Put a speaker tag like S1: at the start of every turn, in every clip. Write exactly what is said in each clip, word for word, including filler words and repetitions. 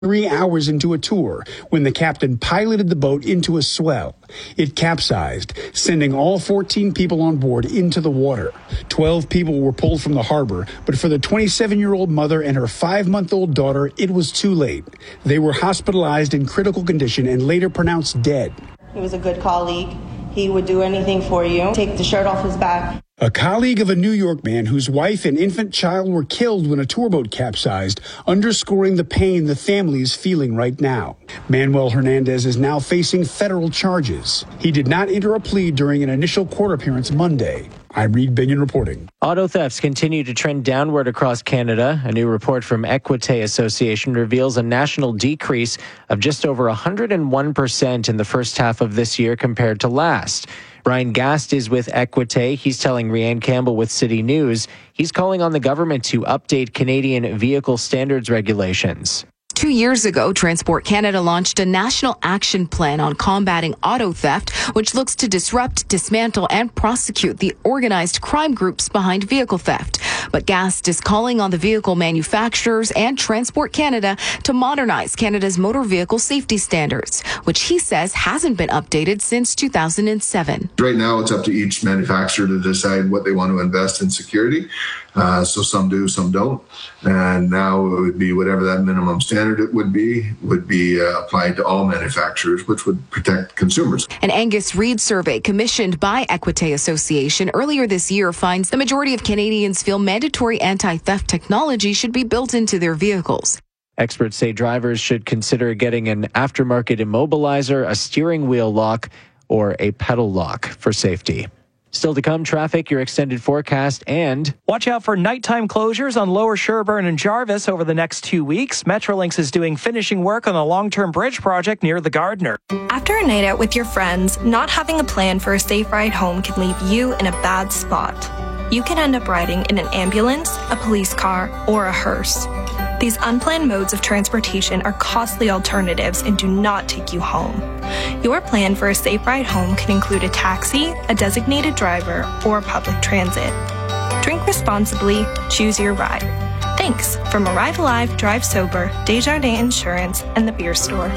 S1: three hours into a tour when the captain piloted the boat into a swell. It capsized, sending all fourteen people on board into the water. twelve people were pulled from the harbor, but for the twenty-seven-year-old mother and her five-month-old daughter, it was too late. They were hospitalized in critical condition and later pronounced dead.
S2: He was a good colleague. He would do anything for you, take the shirt off his back.
S1: A colleague of a New York man whose wife and infant child were killed when a tour boat capsized, underscoring the pain the family is feeling right now. Manuel Hernandez is now facing federal charges. He did not enter a plea during an initial court appearance Monday. I'm Reed Binion reporting.
S3: Auto thefts continue to trend downward across Canada. A new report from Equite Association reveals a national decrease of just over one hundred one percent in the first half of this year compared to last. Brian Gast is with Equite. He's telling Rianne Campbell with City News he's calling on the government to update Canadian vehicle standards regulations.
S4: Two years ago, Transport Canada launched a national action plan on combating auto theft, which looks to disrupt, dismantle, and prosecute the organized crime groups behind vehicle theft. But Gast is calling on the vehicle manufacturers and Transport Canada to modernize Canada's motor vehicle safety standards, which he says hasn't been updated since two thousand seven.
S5: Right now, it's up to each manufacturer to decide what they want to invest in security. Uh, so some do, some don't. And now it would be whatever that minimum standard it would be, would be uh, applied to all manufacturers, which would protect consumers.
S4: An Angus Reid survey commissioned by Equite Association earlier this year finds the majority of Canadians feel mandatory anti-theft technology should be built into their vehicles.
S3: Experts say drivers should consider getting an aftermarket immobilizer, a steering wheel lock, or a pedal lock for safety. Still to come, traffic, your extended forecast, and
S6: watch out for nighttime closures on Lower Sherbourne and Jarvis over the next two weeks. Metrolinx is doing finishing work on the long-term bridge project near the Gardiner.
S7: After a night out with your friends, not having a plan for a safe ride home can leave you in a bad spot. You can end up riding in an ambulance, a police car, or a hearse. These unplanned modes of transportation are costly alternatives and do not take you home. Your plan for a safe ride home can include a taxi, a designated driver, or public transit. Drink responsibly, choose your ride. Thanks from Arrive Alive, Drive Sober, Desjardins Insurance, and the Beer Store.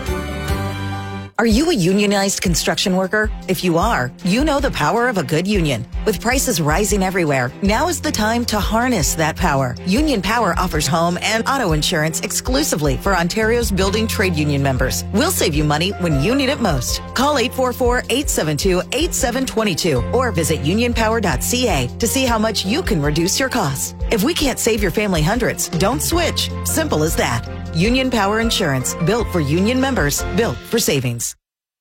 S8: Are you a unionized construction worker? If you are, you know the power of a good union. With prices rising everywhere, now is the time to harness that power. Union Power offers home and auto insurance exclusively for Ontario's building trade union members. We'll save you money when you need it most. Call eight four four, eight seven two, eight seven two two or visit union power dot c a to see how much you can reduce your costs. If we can't save your family hundreds, don't switch. Simple as that. Union Power Insurance, built for union members, built for savings.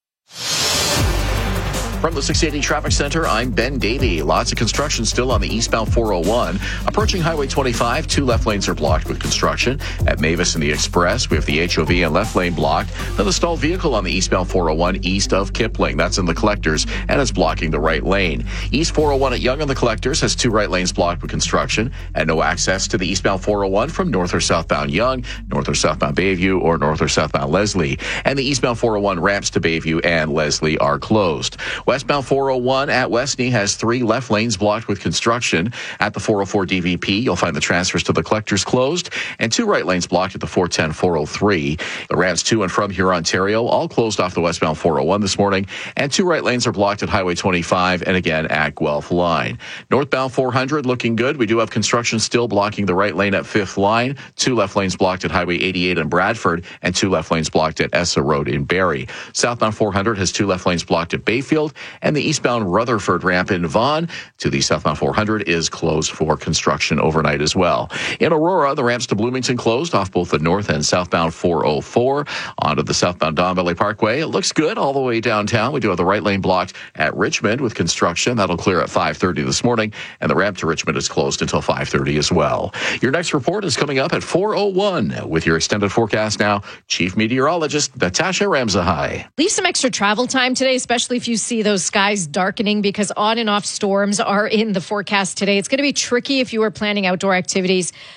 S9: From the six eighty Traffic Center, I'm Ben Davey. Lots of construction still on the eastbound four oh one. Approaching Highway twenty-five, two left lanes are blocked with construction. At Mavis and the Express, we have the H O V and left lane blocked. Then the stalled vehicle on the eastbound four oh one east of Kipling. That's in the Collectors and is blocking the right lane. East four oh one at Yonge on the Collectors has two right lanes blocked with construction and no access to the eastbound four oh one from north or southbound Yonge, north or southbound Bayview, or north or southbound Leslie. And the eastbound four oh one ramps to Bayview and Leslie are closed. Westbound four oh one at Westney has three left lanes blocked with construction. At the four oh four D V P, you'll find the transfers to the Collectors closed and two right lanes blocked at the four ten, four oh three. The ramps to and from here, Ontario, all closed off the westbound four oh one this morning, and two right lanes are blocked at Highway twenty-five and again at Guelph Line. Northbound four hundred looking good. We do have construction still blocking the right lane at Fifth Line, two left lanes blocked at Highway eighty-eight in Bradford, and two left lanes blocked at Essa Road in Barrie. Southbound four hundred has two left lanes blocked at Bayfield, and the eastbound Rutherford ramp in Vaughan to the southbound four hundred is closed for construction overnight as well. In Aurora, the ramps to Bloomington closed off both the north and southbound four oh four. Onto the southbound Don Valley Parkway. It looks good all the way downtown. We do have the right lane blocked at Richmond with construction. That'll clear at five thirty this morning, and the ramp to Richmond is closed until five thirty as well. Your next report is coming up at four oh one. With your extended forecast now, Chief Meteorologist Natasha Ramzahai.
S10: Leave some extra travel time today, especially if you see those skies darkening, because on and off storms are in the forecast today. It's going to be tricky if you are planning outdoor activities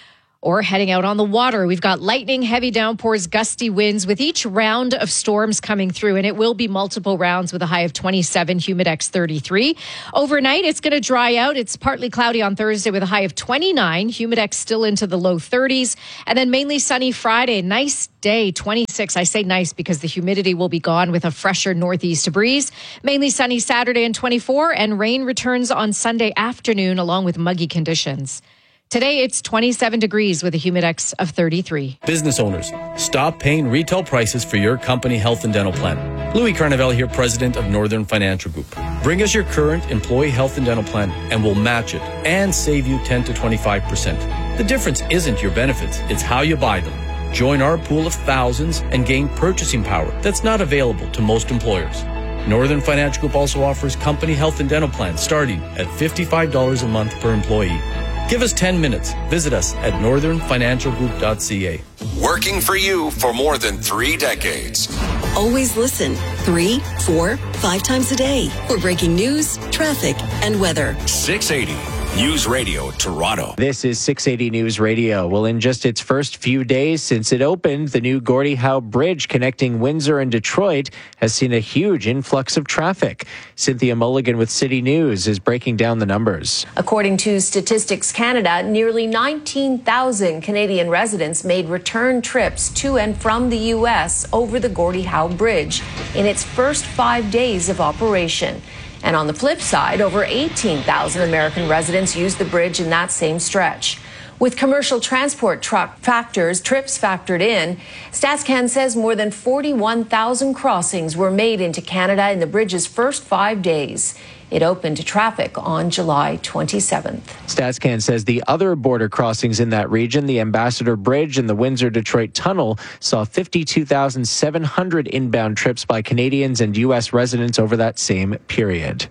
S10: or heading out on the water. We've got lightning, heavy downpours, gusty winds with each round of storms coming through, and it will be multiple rounds with a high of twenty-seven, Humidex thirty-three. Overnight, it's going to dry out. It's partly cloudy on Thursday with a high of twenty-nine, Humidex still into the low thirties, and then mainly sunny Friday. Nice day, twenty-six. I say nice because the humidity will be gone with a fresher northeast breeze. Mainly sunny Saturday and twenty-four, and rain returns on Sunday afternoon along with muggy conditions. Today, it's twenty-seven degrees with a Humidex of thirty-three.
S11: Business owners, stop paying retail prices for your company health and dental plan. Louis Carnevale here, president of Northern Financial Group. Bring us your current employee health and dental plan and we'll match it and save you ten to twenty-five percent. The difference isn't your benefits, it's how you buy them. Join our pool of thousands and gain purchasing power that's not available to most employers. Northern Financial Group also offers company health and dental plans starting at fifty-five dollars a month per employee. Give us ten minutes. Visit us at northern financial group dot c a.
S12: Working for you for more than three decades.
S13: Always listen three, four, five times a day for breaking news, traffic, and weather.
S12: six eighty News Radio Toronto.
S3: This is six eighty News Radio. Well, in just its first few days since it opened, the new Gordie Howe Bridge connecting Windsor and Detroit has seen a huge influx of traffic. Cynthia Mulligan with City News is breaking down the numbers.
S14: According to Statistics Canada, nearly nineteen thousand Canadian residents made return trips to and from the U S over the Gordie Howe Bridge in its first five days of operation. And on the flip side, over eighteen thousand American residents used the bridge in that same stretch. With commercial transport truck factors, trips factored in, StatsCan says more than forty-one thousand crossings were made into Canada in the bridge's first five days. It opened to traffic on July twenty-seventh.
S3: StatsCan says the other border crossings in that region, the Ambassador Bridge and the Windsor-Detroit Tunnel, saw fifty-two thousand seven hundred inbound trips by Canadians and U S residents over that same period.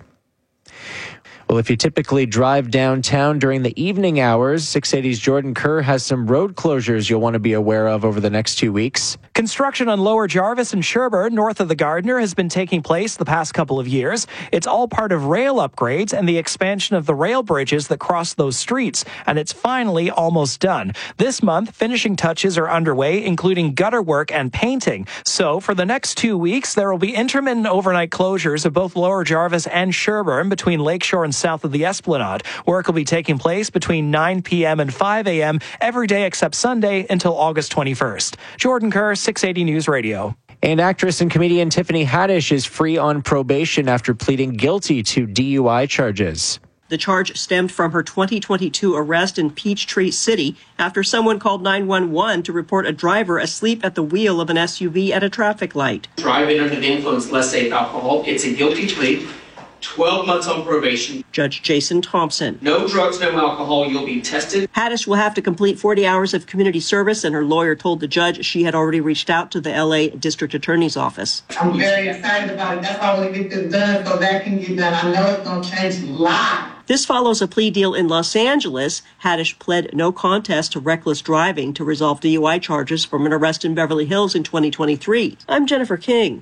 S3: Well, if you typically drive downtown during the evening hours, six eighty's Jordan Kerr has some road closures you'll want to be aware of over the next two weeks.
S6: Construction on Lower Jarvis and Sherbourne, north of the Gardiner, has been taking place the past couple of years. It's all part of rail upgrades and the expansion of the rail bridges that cross those streets, and it's finally almost done. This month, finishing touches are underway, including gutter work and painting. So, for the next two weeks, there will be intermittent overnight closures of both Lower Jarvis and Sherbourne between Lakeshore and south of the Esplanade. Work will be taking place between nine p.m. and five a.m. every day except Sunday until August twenty-first. Jordan Kerr, six eighty News Radio.
S3: And actress and comedian Tiffany Haddish is free on probation after pleading guilty to D U I charges.
S15: The charge stemmed from her twenty twenty-two arrest in Peachtree City after someone called nine one one to report a driver asleep at the wheel of an S U V at a traffic light.
S16: Driving under the influence, let's say alcohol, it's a guilty plea. twelve months on probation.
S15: Judge Jason Thompson.
S16: No drugs, no alcohol. You'll be tested.
S15: Haddish will have to complete forty hours of community service, and her lawyer told the judge she had already reached out to the L A District Attorney's Office.
S17: I'm very excited about it. That's why I want to get this done so that can get done. I know it's going to change a lot.
S15: This follows a plea deal in Los Angeles. Haddish pled no contest to reckless driving to resolve D U I charges from an arrest in Beverly Hills in twenty twenty-three. I'm Jennifer King.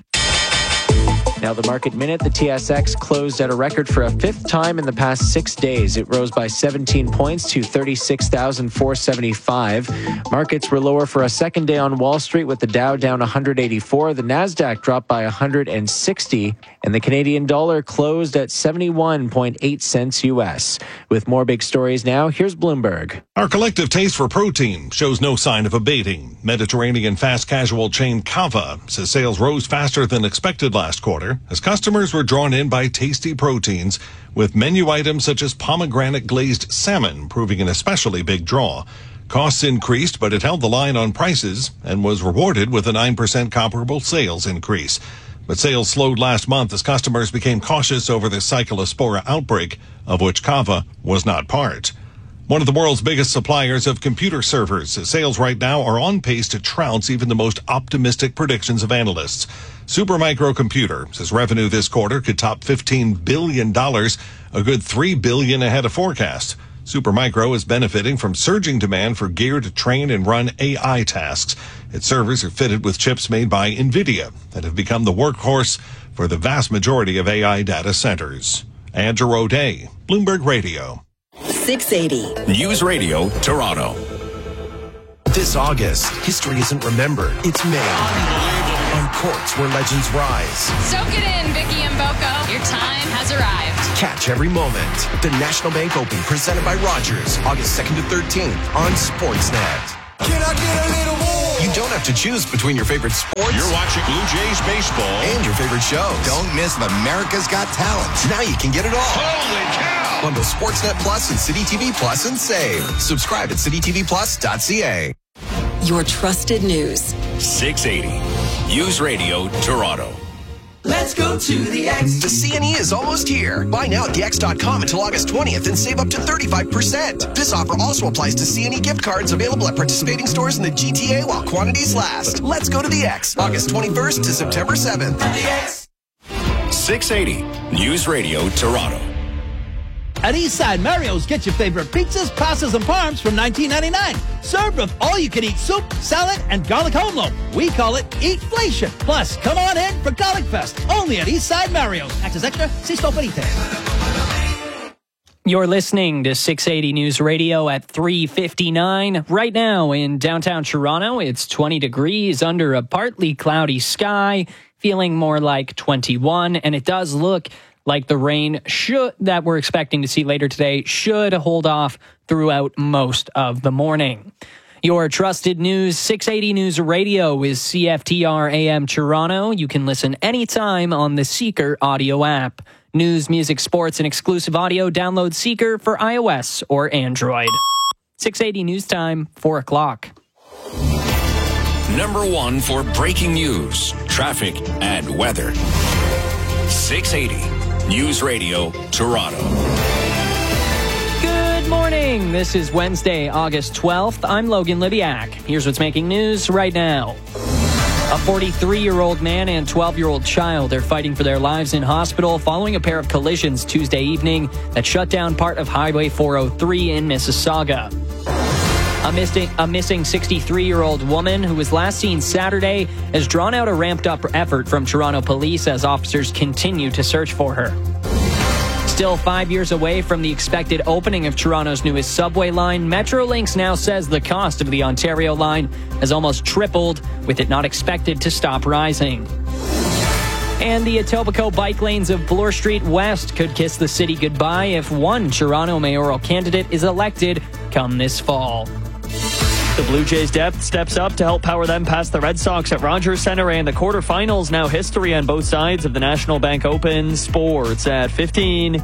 S3: Now the market minute, the T S X closed at a record for a fifth time in the past six days. It rose by seventeen points to thirty-six thousand four hundred seventy-five. Markets were lower for a second day on Wall Street with the Dow down one hundred eighty-four. The Nasdaq dropped by one hundred sixty. And the Canadian dollar closed at seventy-one point eight cents U S. With more big stories now, here's Bloomberg.
S18: Our collective taste for protein shows no sign of abating. Mediterranean fast casual chain Cava says sales rose faster than expected last quarter as customers were drawn in by tasty proteins, with menu items such as pomegranate glazed salmon proving an especially big draw. Costs increased, but it held the line on prices and was rewarded with a nine percent comparable sales increase. But sales slowed last month as customers became cautious over the Cyclospora outbreak, of which Cava was not part. One of the world's biggest suppliers of computer servers says sales right now are on pace to trounce even the most optimistic predictions of analysts. Supermicro Computer says revenue this quarter could top fifteen billion dollars, a good three billion dollars ahead of forecast. Supermicro is benefiting from surging demand for gear to train and run A I tasks. Its servers are fitted with chips made by NVIDIA that have become the workhorse for the vast majority of A I data centers. Andrew O'Day, Bloomberg Radio.
S13: six eighty
S12: News Radio Toronto.
S19: This August, history isn't remembered, it's made. On courts where legends rise.
S20: Soak it in, Vicky and Boko. Your time has arrived.
S19: Catch every moment. The National Bank Open, presented by Rogers, August second to thirteenth on Sportsnet. Can I get a little more? You don't have to choose between your favorite sports.
S12: You're watching Blue Jays baseball.
S19: And your favorite shows.
S12: Don't miss America's Got Talent.
S19: Now you can get it all.
S12: Holy cow!
S19: Bundle Sportsnet Plus and City T V Plus and save. Subscribe at city t v plus dot c a.
S13: Your trusted news.
S12: six eighty News Radio Toronto.
S19: Let's go to the X. The C N E is almost here. Buy now at the x dot com until August twentieth and save up to thirty-five percent. This offer also applies to C N E gift cards available at participating stores in the G T A while quantities last. Let's go to the X. August twenty-first to September seventh. At the X.
S12: six eighty News Radio Toronto.
S21: At Eastside Mario's, get your favorite pizzas, pastas, and parms from nineteen ninety-nine. Served with all-you-can-eat soup, salad, and garlic home loaf. We call it Eatflation. Plus, come on in for Garlic Fest. Only at Eastside Mario's. Access extra, si sto per
S6: You're listening to six eighty News Radio at three fifty-nine. Right now in downtown Toronto, it's twenty degrees under a partly cloudy sky, feeling more like twenty-one, and it does look like the rain should that we're expecting to see later today should hold off throughout most of the morning. Your trusted news, six eighty News Radio is C F T R A M Toronto. You can listen anytime on the Seeker audio app. News, music, sports, and exclusive audio. Download Seeker for iOS or Android. six eighty News Time, four o'clock.
S12: Number one for breaking news, traffic, and weather. six eighty News Radio Toronto.
S6: Good morning. This is Wednesday, August twelfth. I'm Logan Libiak. Here's what's making news right now. A forty-three-year-old man and twelve-year-old child are fighting for their lives in hospital following a pair of collisions Tuesday evening that shut down part of Highway four oh three in Mississauga. A missing, a missing sixty-three-year-old woman who was last seen Saturday has drawn out a ramped-up effort from Toronto police as officers continue to search for her. Still five years away from the expected opening of Toronto's newest subway line, Metrolinx now says the cost of the Ontario line has almost tripled, with it not expected to stop rising. And the Etobicoke bike lanes of Bloor Street West could kiss the city goodbye if one Toronto mayoral candidate is elected come this fall. The Blue Jays depth steps up to help power them past the Red Sox at Rogers Centre, and the quarterfinals now history on both sides of the National Bank Open. Sports at fifteen.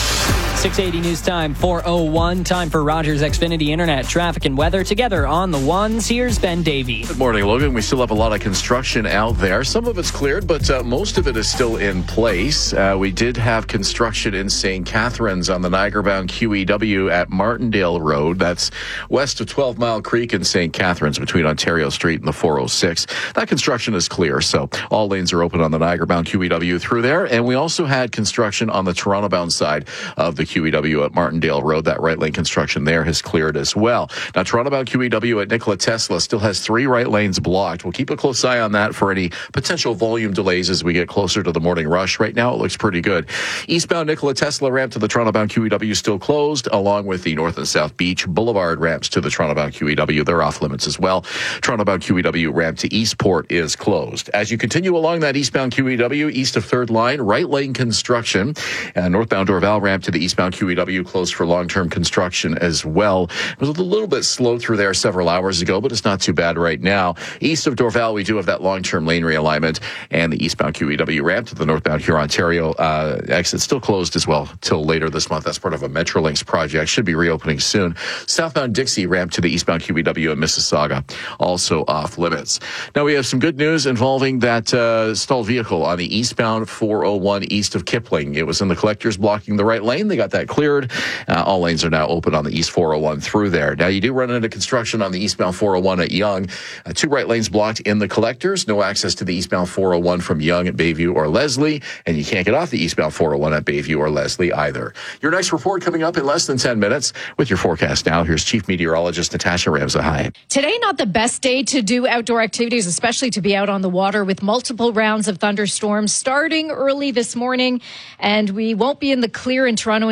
S6: six eighty News Time, four oh one. Time for Rogers Xfinity Internet, traffic and weather together on the ones. Here's Ben Davey.
S9: Good morning, Logan. We still have a lot of construction out there. Some of it's cleared, but uh, most of it is still in place. Uh, we did have construction in Saint Catharines on the Niagara-bound Q E W at Martindale Road. That's west of twelve Mile Creek in Saint Catharines between Ontario Street and the four oh six. That construction is clear, so all lanes are open on the Niagara-bound Q E W through there. And we also had construction on the Toronto-bound side of the Q E W at Martindale Road. That right lane construction there has cleared as well. Now, Toronto-bound Q E W at Nikola Tesla still has three right lanes blocked. We'll keep a close eye on that for any potential volume delays as we get closer to the morning rush. Right now, it looks pretty good. Eastbound Nikola Tesla ramp to the Toronto-bound Q E W still closed, along with the North and South Beach Boulevard ramps to the Toronto-bound Q E W. They're off limits as well. Toronto-bound Q E W ramp to Eastport is closed. As you continue along that eastbound Q E W, east of third line, right lane construction. And northbound Dorval ramp to the eastbound Q E W closed for long-term construction as well. It was a little bit slow through there several hours ago, but it's not too bad right now. East of Dorval, we do have that long-term lane realignment, and the eastbound Q E W ramp to the northbound Huron-Ontario uh, exit still closed as well till later this month. That's part of a Metrolinx project. Should be reopening soon. Southbound Dixie ramp to the eastbound Q E W in Mississauga, also off limits. Now we have some good news involving that uh, stalled vehicle on the eastbound four oh one east of Kipling. It was in the collectors blocking the right lane. They got that cleared. Uh, all lanes are now open on the east four oh one through there. Now you do run into construction on the eastbound four oh one at Yonge. Uh, two right lanes blocked in the collectors. No access to the eastbound four oh one from Yonge at Bayview or Leslie. And you can't get off the eastbound four oh one at Bayview or Leslie either. Your next report coming up in less than ten minutes. With your forecast now, here's Chief Meteorologist Natasha Ramza. Hi.
S10: Today, not the best day to do outdoor activities, especially to be out on the water with multiple rounds of thunderstorms starting early this morning. And we won't be in the clear in Toronto until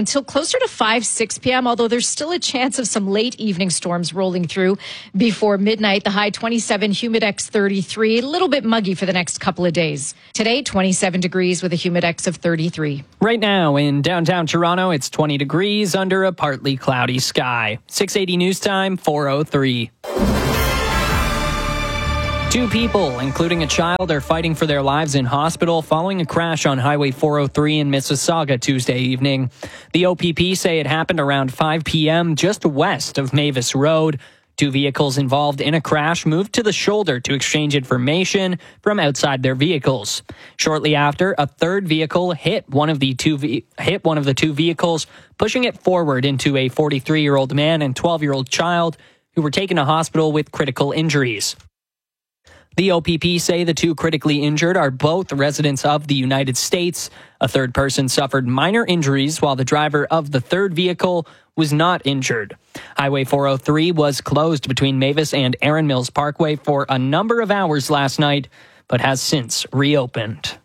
S10: until closer to five, six p.m., although there's still a chance of some late evening storms rolling through before midnight. The high twenty-seven, Humidex thirty-three, a little bit muggy for the next couple of days. Today, twenty-seven degrees with a Humidex of thirty-three.
S2: Right now in downtown Toronto, it's twenty degrees under a partly cloudy sky. six eighty News Time, four oh three. Two people, including a child, are fighting for their lives in hospital following a crash on Highway four oh three in Mississauga Tuesday evening. The O P P say it happened around five p.m. just west of Mavis Road. Two vehicles involved in a crash moved to the shoulder to exchange information from outside their vehicles. Shortly after, a third vehicle hit one of the two ve- hit one of the two vehicles, pushing it forward into a forty-three-year-old man and twelve-year-old child who were taken to hospital with critical injuries. The O P P say the two critically injured are both residents of the United States. A third person suffered minor injuries while the driver of the third vehicle was not injured. Highway four oh three was closed between Mavis and Erin Mills Parkway for a number of hours last night, but has since reopened.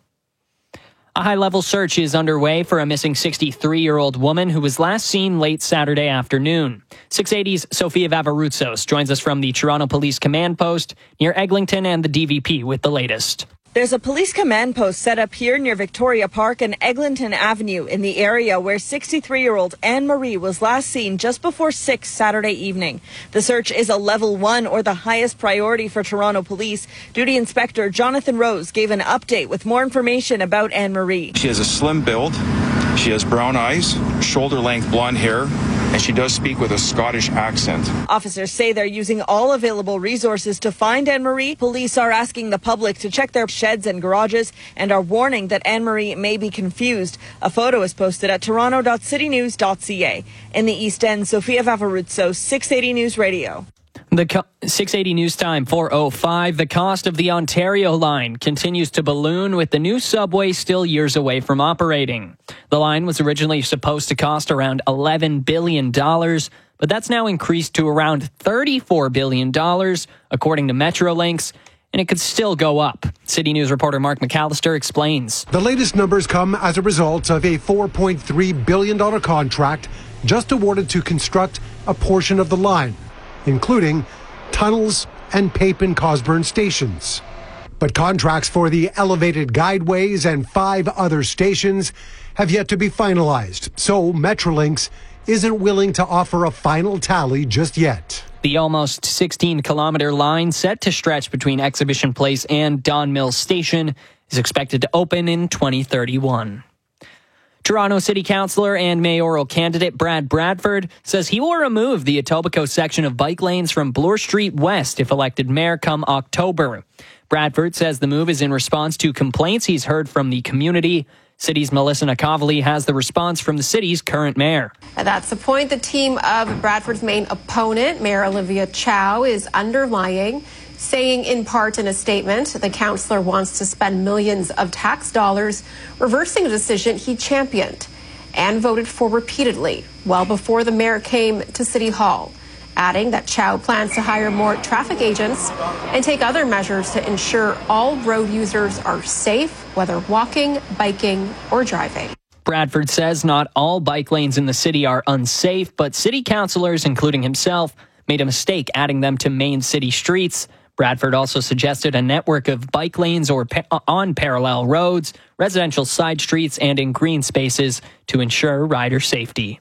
S2: A high-level search is underway for a missing sixty-three-year-old woman who was last seen late Saturday afternoon. six eighty's Sofia Vavaroutsos joins us from the Toronto Police Command Post near Eglinton and the D V P with the latest.
S22: There's a police command post set up here near Victoria Park and Eglinton Avenue in the area where sixty-three-year-old Anne-Marie was last seen just before six Saturday evening. The search is a level one, or the highest priority for Toronto Police. Duty Inspector Jonathan Rose gave an update with more information about Anne-Marie.
S23: She has a slim build, she has brown eyes, shoulder-length blonde hair, and she does speak with a Scottish accent.
S22: Officers say they're using all available resources to find Anne-Marie. Police are asking the public to check their sheds and garages and are warning that Anne-Marie may be confused. A photo is posted at toronto dot city news dot c a. In the East End, Sofia Vavaroutsos, six eighty News Radio.
S2: The co- six eighty News Time, four oh five. The cost of the Ontario line continues to balloon, with the new subway still years away from operating. The line was originally supposed to cost around eleven billion dollars, but that's now increased to around thirty-four billion dollars, according to Metrolinx, and it could still go up. City News reporter Mark McAllister explains.
S24: The latest numbers come as a result of a four point three billion dollars contract just awarded to construct a portion of the line, including tunnels and Pape and Cosburn stations. But contracts for the elevated guideways and five other stations have yet to be finalized, so Metrolinx isn't willing to offer a final tally just yet.
S2: The almost sixteen-kilometer line set to stretch between Exhibition Place and Don Mills Station is expected to open in twenty thirty-one. Toronto City Councillor and mayoral candidate Brad Bradford says he will remove the Etobicoke section of bike lanes from Bloor Street West if elected mayor come October. Bradford says the move is in response to complaints he's heard from the community. City's Melissa Nakavali has the response from the city's current mayor.
S25: That's the point the team of Bradford's main opponent, Mayor Olivia Chow, is underlying, saying in part in a statement the councillor wants to spend millions of tax dollars reversing a decision he championed and voted for repeatedly well before the mayor came to City Hall, adding that Chow plans to hire more traffic agents and take other measures to ensure all road users are safe, whether walking, biking, or driving.
S2: Bradford says not all bike lanes in the city are unsafe, but city councillors, including himself, made a mistake adding them to main city streets. Bradford also suggested a network of bike lanes or pa- on parallel roads, residential side streets, and in green spaces to ensure rider safety.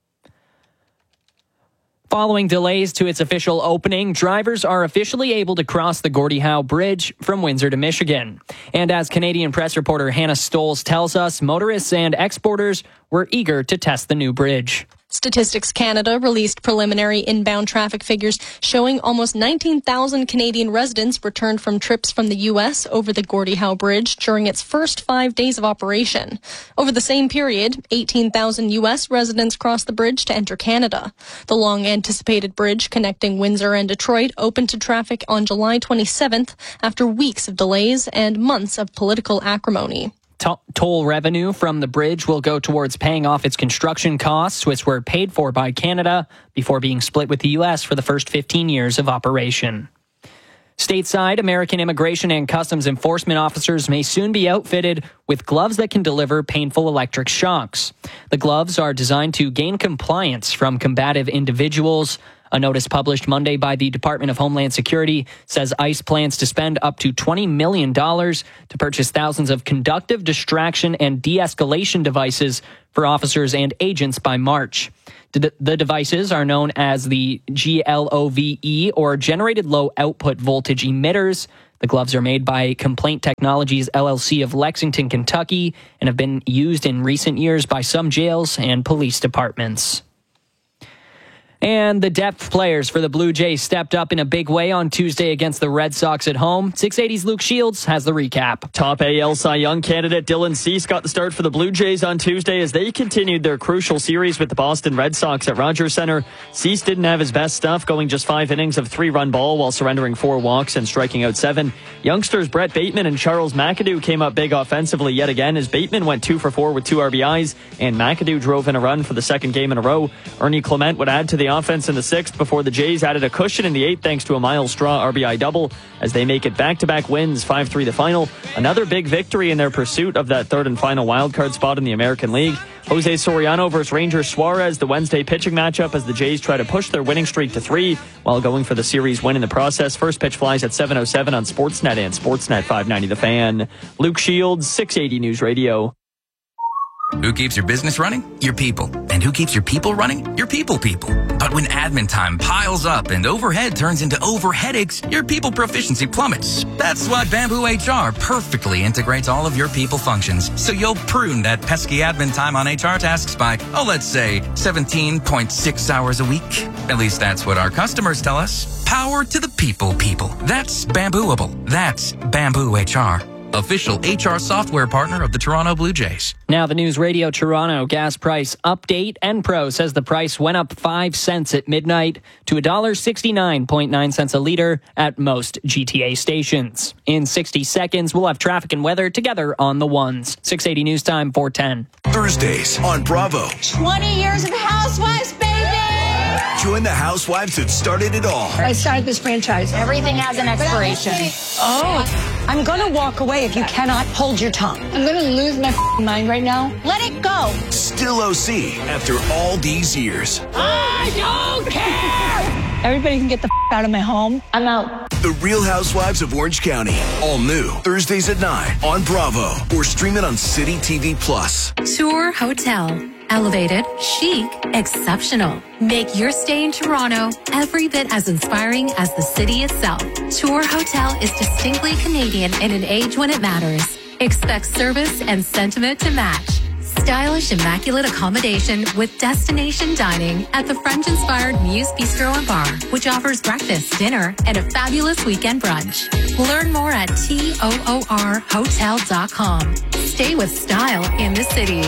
S2: Following delays to its official opening, drivers are officially able to cross the Gordie Howe Bridge from Windsor to Michigan. And as Canadian press reporter Hannah Stoles tells us, motorists and exporters were eager to test the new bridge.
S26: Statistics Canada released preliminary inbound traffic figures showing almost nineteen thousand Canadian residents returned from trips from the U S over the Gordie Howe Bridge during its first five days of operation. Over the same period, eighteen thousand U S residents crossed the bridge to enter Canada. The long-anticipated bridge connecting Windsor and Detroit opened to traffic on July twenty-seventh after weeks of delays and months of political acrimony.
S2: Toll revenue from the bridge will go towards paying off its construction costs, which were paid for by Canada before being split with the U S for the first fifteen years of operation. Stateside, American Immigration and Customs Enforcement officers may soon be outfitted with gloves that can deliver painful electric shocks. The gloves are designed to gain compliance from combative individuals. A notice published Monday by the Department of Homeland Security says ICE plans to spend up to twenty million dollars to purchase thousands of conductive, distraction, and de-escalation devices for officers and agents by March. The devices are known as the G L O V E, or Generated Low Output Voltage Emitters. The gloves are made by Complaint Technologies L L C of Lexington, Kentucky, and have been used in recent years by some jails and police departments. And the depth players for the Blue Jays stepped up in a big way on Tuesday against the Red Sox at home. six eighty's Luke Shields has the recap.
S1: Top A L Cy Young candidate Dylan Cease got the start for the Blue Jays on Tuesday as they continued their crucial series with the Boston Red Sox at Rogers Center. Cease didn't have his best stuff, going just five innings of three-run ball while surrendering four walks and striking out seven. Youngsters Brett Bateman and Charles McAdoo came up big offensively yet again as Bateman went two for four with two R B Is and McAdoo drove in a run for the second game in a row. Ernie Clement would add to the offense in the sixth before the Jays added a cushion in the eighth thanks to a Miles Straw R B I double as they make it back-to-back wins, five three the final. Another big victory in their pursuit of that third and final wildcard spot in the American League. Jose Soriano versus Ranger Suarez, the Wednesday pitching matchup as the Jays try to push their winning streak to three while going for the series win in the process. First pitch flies at seven oh seven on Sportsnet and Sportsnet five ninety The Fan. Luke Shields, six eighty News Radio.
S4: Who keeps your business running? Your people. And who keeps your people running? Your people people. But when admin time piles up and overhead turns into over headaches, your people proficiency plummets. That's why Bamboo H R perfectly integrates all of your people functions, so you'll prune that pesky admin time on H R tasks by, oh, let's say seventeen point six hours a week. At least that's what our customers tell us. Power to the people people. That's Bambooable. That's Bamboo H R. Official H R software partner of the Toronto Blue Jays.
S2: Now the News Radio Toronto gas price update. Enpro says the price went up five cents at midnight to one dollar sixty-nine point nine cents a litre at most G T A stations. In sixty seconds, we'll have traffic and weather together on the ones. six eighty News Time, four ten.
S5: Thursdays on Bravo.
S7: twenty years of Housewives, baby!
S5: Join the housewives that started it all.
S7: I started this franchise. Everything has an expiration. Oh, I'm going to walk away if you cannot hold your tongue. I'm going to lose my mind right now. Let it go.
S5: Still O C after all these years.
S7: I don't care. Everybody can get the out of my home. I'm out.
S5: The Real Housewives of Orange County. All new. Thursdays at nine on Bravo. Or stream it on City T V Plus.
S8: Tour Hotel. Elevated, chic, exceptional. Make your stay in Toronto every bit as inspiring as the city itself. Tour Hotel is distinctly Canadian in an age when it matters. Expect service and sentiment to match. Stylish, immaculate accommodation with destination dining at the French-inspired Muse Bistro and Bar, which offers breakfast, dinner, and a fabulous weekend brunch. Learn more at toor hotel dot com. Stay with style in the city.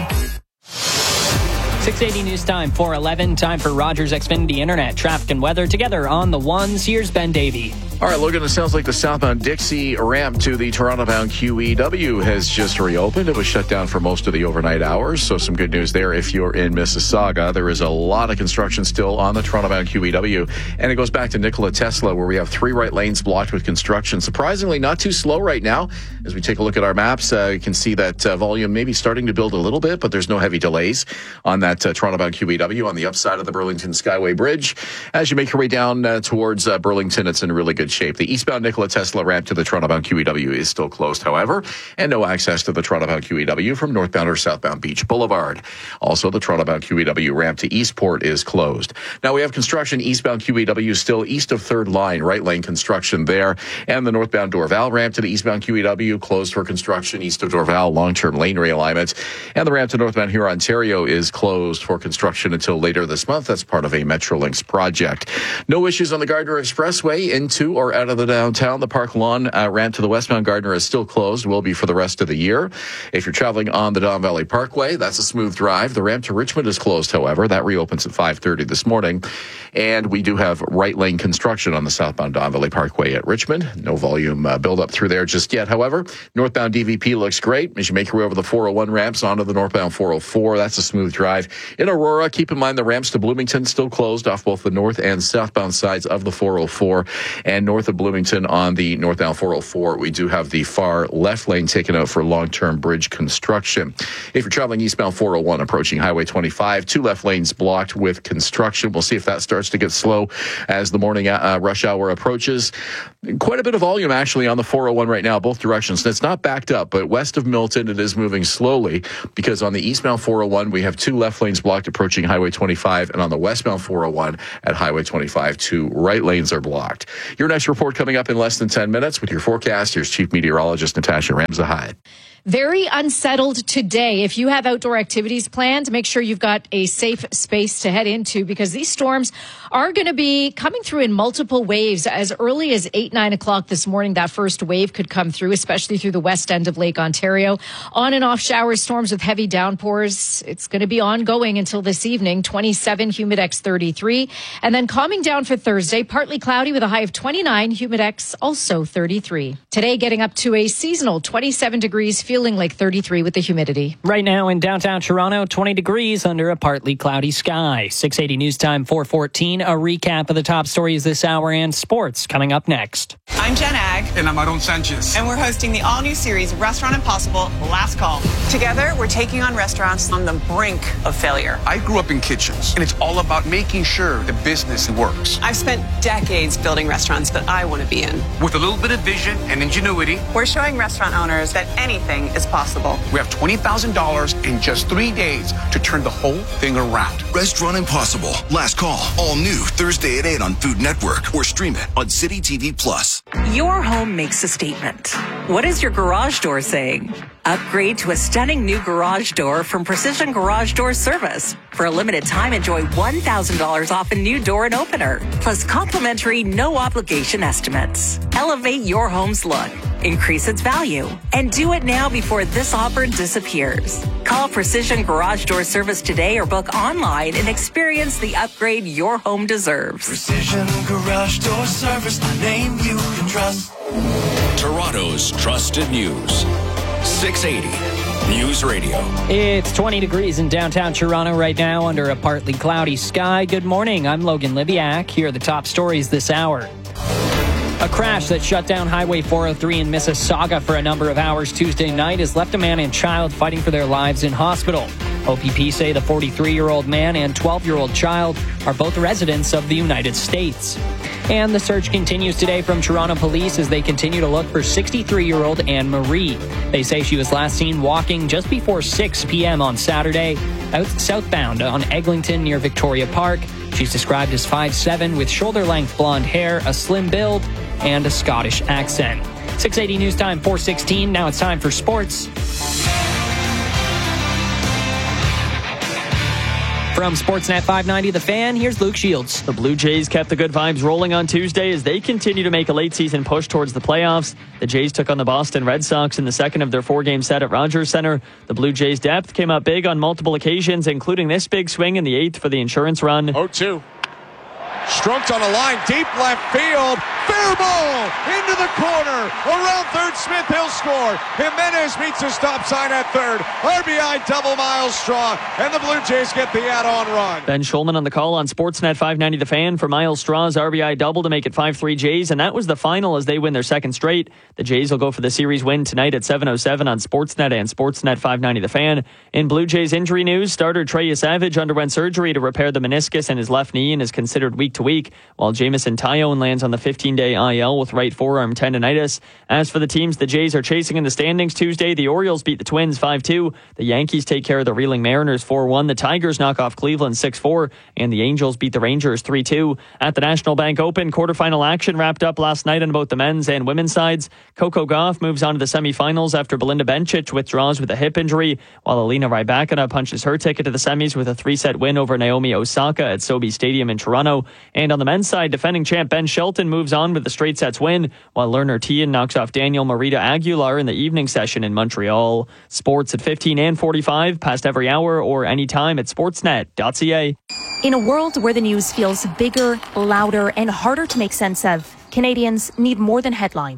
S2: six eighty News Time, four eleven. Time for Rogers Xfinity Internet. Traffic and weather together on the ones. Here's Ben Davey.
S9: All right, Logan, it sounds like the southbound Dixie ramp to the Toronto-bound Q E W has just reopened. It was shut down for most of the overnight hours, so some good news there if you're in Mississauga. There is a lot of construction still on the Toronto-bound Q E W, and it goes back to Nikola Tesla, where we have three right lanes blocked with construction. Surprisingly, not too slow right now. As we take a look at our maps, uh, you can see that uh, volume maybe starting to build a little bit, but there's no heavy delays on that uh, Toronto-bound Q E W on the upside of the Burlington Skyway Bridge. As you make your way down uh, towards uh, Burlington, it's in really good shape. The eastbound Nikola Tesla ramp to the Toronto-bound Q E W is still closed, however, and no access to the Toronto-bound Q E W from northbound or southbound Beach Boulevard. Also, the Toronto-bound Q E W ramp to Eastport is closed. Now, we have construction eastbound Q E W still east of third line, right lane construction there, and the northbound Dorval ramp to the eastbound Q E W closed for construction east of Dorval, long-term lane realignment, and the ramp to northbound Huron, Ontario is closed for construction until later this month. That's part of a Metrolinx project. No issues on the Gardner Expressway into or out of the downtown. The Park Lawn uh, ramp to the westbound Gardner is still closed, will be for the rest of the year. If you're traveling on the Don Valley Parkway, that's a smooth drive. The ramp to Richmond is closed, however. That reopens at five thirty this morning. And we do have right lane construction on the southbound Don Valley Parkway at Richmond. No volume uh, buildup through there just yet, however. Northbound D V P looks great as you make your way over the four oh one ramps onto the northbound four oh four. That's a smooth drive. twenty-five. In Aurora, keep in mind the ramps to Bloomington still closed off both the north and southbound sides of the four oh four. And north of Bloomington on the northbound four oh four, we do have the far left lane taken out for long-term bridge construction. If you're traveling eastbound four oh one approaching Highway twenty-five, two left lanes blocked with construction. We'll see if that starts to get slow as the morning uh, rush hour approaches. Quite a bit of volume actually on the four oh one right now, both directions. It's not backed up, but west of Milton, it is moving slowly because on the eastbound four oh one, we have two left lanes blocked approaching Highway twenty-five, and on the westbound four oh one at Highway twenty-five, two right lanes are blocked. Your next report coming up in less than ten minutes with your forecast. Here's Chief Meteorologist Natasha Ramzahide.
S10: Very unsettled today. If you have outdoor activities planned, make sure you've got a safe space to head into because these storms are going to be coming through in multiple waves. As early as eight, nine o'clock this morning, that first wave could come through, especially through the west end of Lake Ontario. On and off showers, storms with heavy downpours. It's going to be ongoing until this evening, twenty-seven, Humidex thirty-three. And then calming down for Thursday, partly cloudy with a high of twenty-nine, Humidex also thirty-three. Today, getting up to a seasonal twenty-seven degrees, feeling like thirty-three with the humidity.
S2: Right now in downtown Toronto, twenty degrees under a partly cloudy sky. six eighty News Time, four fourteen. A recap of the top stories this hour and sports coming up next.
S3: I'm Jen Ag.
S11: And I'm Aaron Sanchez.
S3: And we're hosting the all-new series Restaurant Impossible, Last Call. Together, we're taking on restaurants on the brink of failure.
S11: I grew up in kitchens, and it's all about making sure the business works.
S3: I've spent decades building restaurants that I want to be in.
S11: With a little bit of vision and ingenuity,
S3: we're showing restaurant owners that anything is possible.
S11: We have twenty thousand dollars in just three days to turn the whole thing around.
S5: Restaurant Impossible, Last Call, all new Thursday at eight on Food Network or stream it on City T V Plus.
S14: Your home makes a statement. What is your garage door saying? Upgrade to a stunning new garage door from Precision Garage Door Service. For a limited time, enjoy one thousand dollars off a new door and opener, plus complimentary no-obligation estimates. Elevate your home's look, increase its value, and do it now before this offer disappears. Call Precision Garage Door Service today or book online and experience the upgrade your home deserves.
S15: Precision Garage Door Service, the name you can trust.
S12: Toronto's trusted news. six eighty News Radio.
S2: It's twenty degrees in downtown Toronto right now under a partly cloudy sky. Good morning. I'm Logan Libiak. Here are the top stories this hour. A crash that shut down Highway four oh three in Mississauga for a number of hours Tuesday night has left a man and child fighting for their lives in hospital. O P P say the forty-three-year-old man and twelve-year-old child are both residents of the United States. And the search continues today from Toronto police as they continue to look for sixty-three-year-old Anne Marie. They say she was last seen walking just before six p.m. on Saturday out southbound on Eglinton near Victoria Park. She's described as five seven with shoulder-length blonde hair, a slim build, and a Scottish accent. six eighty News Time, four sixteen. Now it's time for sports. From Sportsnet five ninety The Fan, here's Luke Shields.
S1: The Blue Jays kept the good vibes rolling on Tuesday as they continue to make a late-season push towards the playoffs. The Jays took on the Boston Red Sox in the second of their four-game set at Rogers Center. The Blue Jays' depth came up big on multiple occasions, including this big swing in the eighth for the insurance run.
S16: oh two. Stroked on a line, deep left field. Fair ball into the corner. Around third, Smith, he'll score. Jimenez meets a stop sign at third. R B I double Miles Straw, and the Blue Jays get the add-on run.
S1: Ben Schulman on the call on Sportsnet five ninety The Fan for Miles Straw's R B I double to make it five three Jays, and that was the final as they win their second straight. The Jays will go for the series win tonight at seven oh seven on Sportsnet and Sportsnet five ninety The Fan. In Blue Jays injury news, starter Trey Savage underwent surgery to repair the meniscus in his left knee and is considered week to week, while Jamison Tyone lands on the fifteen-day I L with right forearm tendonitis. As for the teams the Jays are chasing in the standings Tuesday, the Orioles beat the Twins five two. The Yankees take care of the reeling Mariners four one. The Tigers knock off Cleveland six four. And the Angels beat the Rangers three two. At the National Bank Open, quarterfinal action wrapped up last night on both the men's and women's sides. Coco Gauff moves on to the semifinals after Belinda Bencic withdraws with a hip injury, while Alina Rybakina punches her ticket to the semis with a three-set win over Naomi Osaka at SoBi Stadium in Toronto. And on the men's side, defending champ Ben Shelton moves on with the straight sets win, while Lerner Tien knocks off Daniel Marita Aguilar in the evening session in Montreal. Sports at fifteen and forty-five, past every hour or anytime at sportsnet dot c a.
S17: In a world where the news feels bigger, louder, and harder to make sense of, Canadians need more than headlines.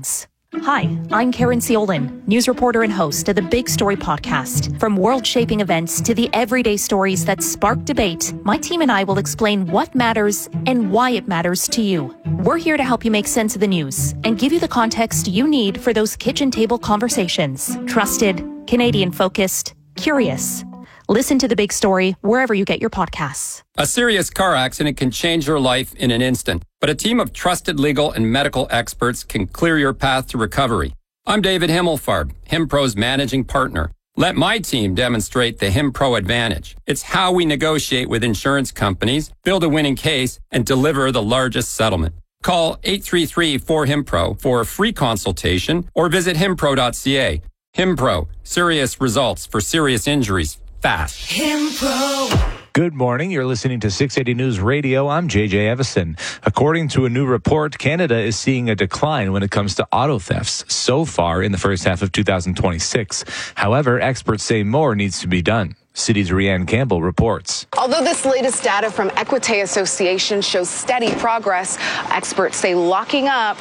S17: Hi, I'm Karen Seolin, news reporter and host of the Big Story podcast. From world-shaping events to the everyday stories that spark debate, my team and I will explain what matters and why it matters to you. We're here to help you make sense of the news and give you the context you need for those kitchen table conversations. Trusted, Canadian-focused, curious. Listen to The Big Story wherever you get your podcasts.
S6: A serious car accident can change your life in an instant, but a team of trusted legal and medical experts can clear your path to recovery. I'm David Himmelfarb, HimPro's managing partner. Let my team demonstrate the HimPro advantage. It's how we negotiate with insurance companies, build a winning case, and deliver the largest settlement. Call eight three three, four, HIMPRO for a free consultation or visit himpro dot c a. HimPro, serious results for serious injuries. Fast.
S13: HimPro. Good morning. You're listening to six eighty News Radio. I'm J J Evison. According to a new report, Canada is seeing a decline when it comes to auto thefts so far in the first half of two thousand twenty-six. However, experts say more needs to be done. City's Rianne Campbell reports.
S18: Although this latest data from Equite Association shows steady progress, experts say locking up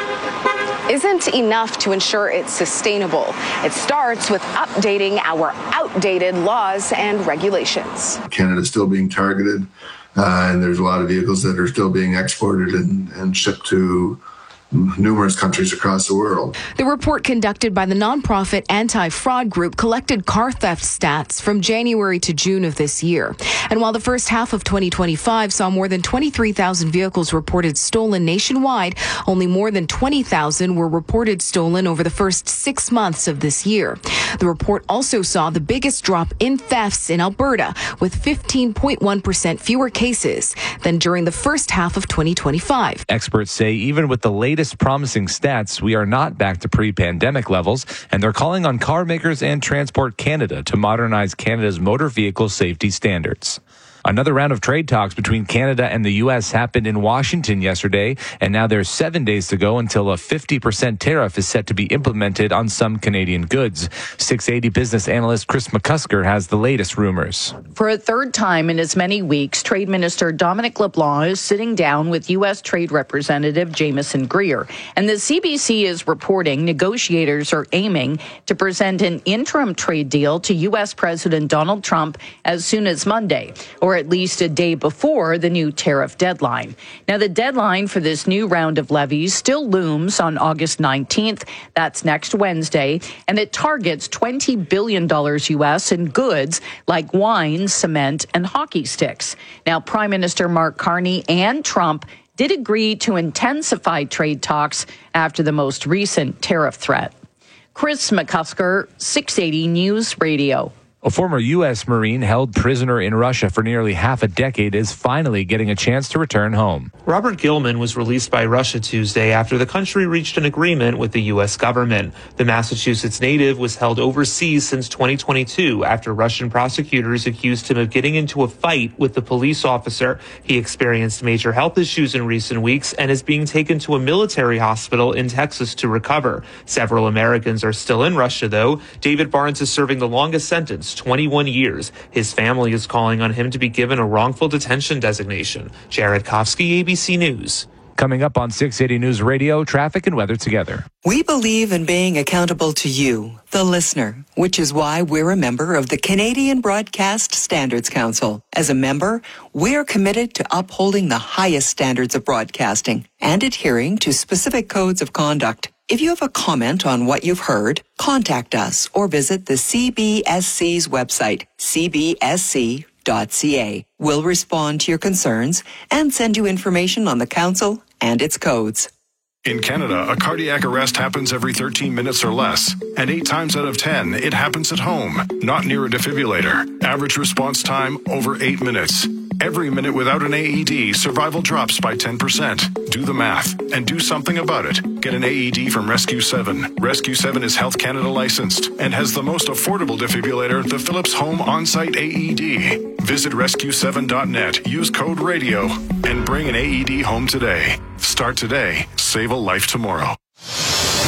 S18: isn't enough to ensure it's sustainable. It starts with updating our outdated laws and regulations.
S19: Canada's still being targeted, uh, and there's a lot of vehicles that are still being exported and, and shipped to numerous countries across the world.
S20: The report conducted by the nonprofit anti-fraud group collected car theft stats from January to June of this year. And while the first half of twenty twenty-five saw more than twenty-three thousand vehicles reported stolen nationwide, only more than twenty thousand were reported stolen over the first six months of this year. The report also saw the biggest drop in thefts in Alberta, with fifteen point one percent fewer cases than during the first half of twenty twenty-five.
S13: Experts say even with the latest promising stats, we are not back to pre-pandemic levels, and they're calling on car makers and Transport Canada to modernize Canada's motor vehicle safety standards. Another round of trade talks between Canada and the U S happened in Washington yesterday, and now there's seven days to go until a fifty percent tariff is set to be implemented on some Canadian goods. six eighty business analyst Chris McCusker has the latest rumors.
S21: For a third time in as many weeks, Trade Minister Dominic LeBlanc is sitting down with U S Trade Representative Jameson Greer. And the C B C is reporting negotiators are aiming to present an interim trade deal to U S President Donald Trump as soon as Monday, or at least a day before the new tariff deadline. Now, the deadline for this new round of levies still looms on August nineteenth. That's next Wednesday, and it targets twenty billion dollars U S in goods like wine, cement, and hockey sticks. Now, Prime Minister Mark Carney and Trump did agree to intensify trade talks after the most recent tariff threat. Chris McCusker, six eighty News Radio.
S13: A former U S Marine held prisoner in Russia for nearly half a decade is finally getting a chance to return home.
S27: Robert Gilman was released by Russia Tuesday after the country reached an agreement with the U S government. The Massachusetts native was held overseas since twenty twenty-two after Russian prosecutors accused him of getting into a fight with the police officer. He experienced major health issues in recent weeks and is being taken to a military hospital in Texas to recover. Several Americans are still in Russia, though. David Barnes is serving the longest sentence, twenty-one years. His family is calling on him to be given a wrongful detention designation. Jared Kofsky, A B C News.
S13: Coming up on six eighty News Radio, traffic and weather together.
S28: We believe in being accountable to you, the listener, which is why we're a member of the Canadian Broadcast Standards Council. As a member, we're committed to upholding the highest standards of broadcasting and adhering to specific codes of conduct. If you have a comment on what you've heard, contact us or visit the C B S C's website, c b s c dot c a. We'll respond to your concerns and send you information on the council and its codes.
S29: In Canada, a cardiac arrest happens every thirteen minutes or less, and eight times out of ten, it happens at home, not near a defibrillator. Average response time, over eight minutes. Every minute without an A E D, survival drops by ten percent. Do the math and do something about it. Get an A E D from Rescue seven. Rescue seven is Health Canada licensed and has the most affordable defibrillator, the Philips Home On-Site A E D. Visit rescue seven dot net, use code RADIO, and bring an A E D home today. Start today, save a life tomorrow.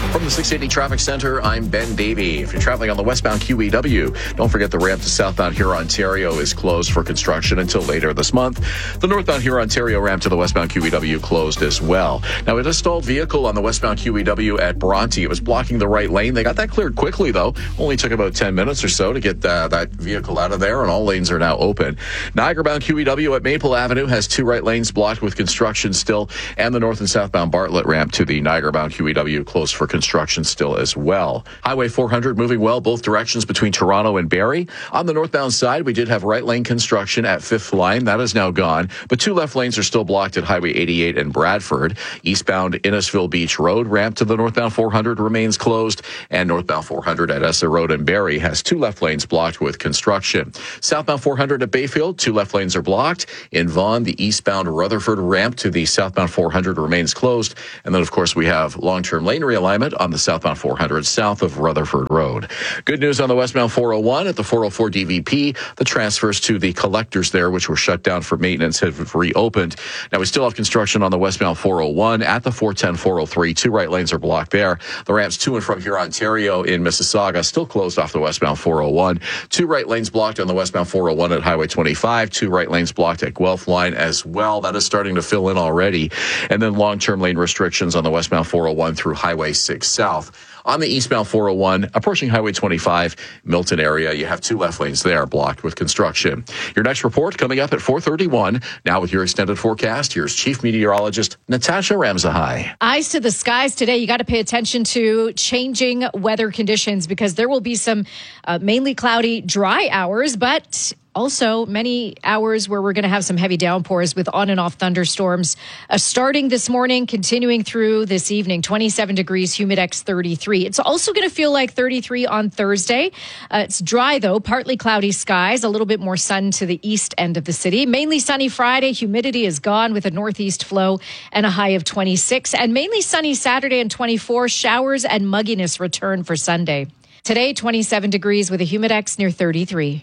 S4: From the six eighty Traffic Center, I'm Ben Davey. If you're traveling on the westbound Q E W, don't forget the ramp to southbound Huron-Ontario is closed for construction until later this month. The northbound Huron-Ontario ramp to the westbound Q E W closed as well. Now, a stalled vehicle on the westbound Q E W at Bronte. It was blocking the right lane. They got that cleared quickly, though. Only took about ten minutes or so to get uh, that vehicle out of there, and all lanes are now open. Niagara-bound Q E W at Maple Avenue has two right lanes blocked with construction still, and the north and southbound Bartlett ramp to the Niagara-bound Q E W closed for construction. Construction still as well. Highway four hundred moving well both directions between Toronto and Barrie. On the northbound side, we did have right lane construction at Fifth Line. That is now gone, but two left lanes are still blocked at Highway eighty-eight and Bradford. Eastbound Innisfil Beach Road ramp to the northbound four hundred remains closed, and northbound four hundred at Essa Road and Barrie has two left lanes blocked with construction. Southbound four hundred at Bayfield, two left lanes are blocked. In Vaughan, the eastbound Rutherford ramp to the southbound four hundred remains closed, and then of course we have long-term lane realignment on the southbound four hundred south of Rutherford Road. Good news on the westbound four oh one at the four oh four D V P. The transfers to the collectors there, which were shut down for maintenance, have reopened. Now, we still have construction on the westbound four oh one at the four ten, four oh three. Two right lanes are blocked there. The ramps to and from Huron-Ontario in Mississauga still closed off the westbound four oh one. Two right lanes blocked on the westbound four oh one at Highway twenty-five. Two right lanes blocked at Guelph Line as well. That is starting to fill in already. And then long-term lane restrictions on the westbound four oh one through Highway six South. On the eastbound four oh one, approaching Highway twenty-five, Milton area, you have two left lanes there blocked with construction. Your next report coming up at four thirty-one. Now with your extended forecast, here's Chief Meteorologist Natasha Ramzahai.
S10: Eyes to the skies today. You got to pay attention to changing weather conditions because there will be some uh, mainly cloudy, dry hours, but also many hours where we're going to have some heavy downpours with on and off thunderstorms uh, starting this morning, continuing through this evening. twenty-seven degrees, Humidex thirty-three. It's also going to feel like thirty-three on Thursday. Uh, it's dry, though, partly cloudy skies, a little bit more sun to the east end of the city. Mainly sunny Friday. Humidity is gone with a northeast flow and a high of twenty-six. And mainly sunny Saturday and twenty-four. Showers and mugginess return for Sunday. Today, twenty-seven degrees with a Humidex near thirty-three.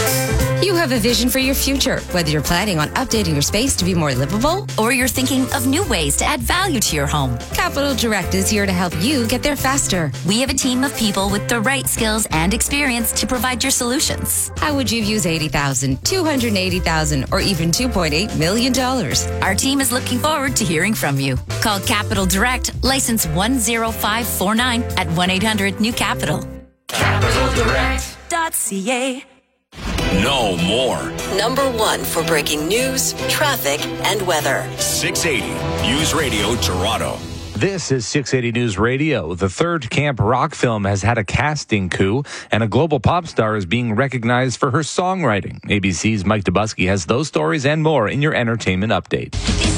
S7: You have a vision for your future, whether you're planning on updating your space to be more livable or you're thinking of new ways to add value to your home. Capital Direct is here to help you get there faster.
S8: We have a team of people with the right skills and experience to provide your solutions.
S7: How would you use eighty thousand dollars, two hundred eighty thousand dollars, or even two point eight million dollars?
S8: Our team is looking forward to hearing from you. Call Capital Direct, license one zero five four nine at one eight hundred new capital.
S12: capital direct
S8: dot c a.
S12: No more.
S8: Number one for breaking news, traffic, and weather.
S12: six eighty News Radio Toronto.
S13: This is six eighty News Radio. The third Camp Rock film has had a casting coup, and a global pop star is being recognized for her songwriting. A B C's Mike Dubusky has those stories and more in your entertainment update.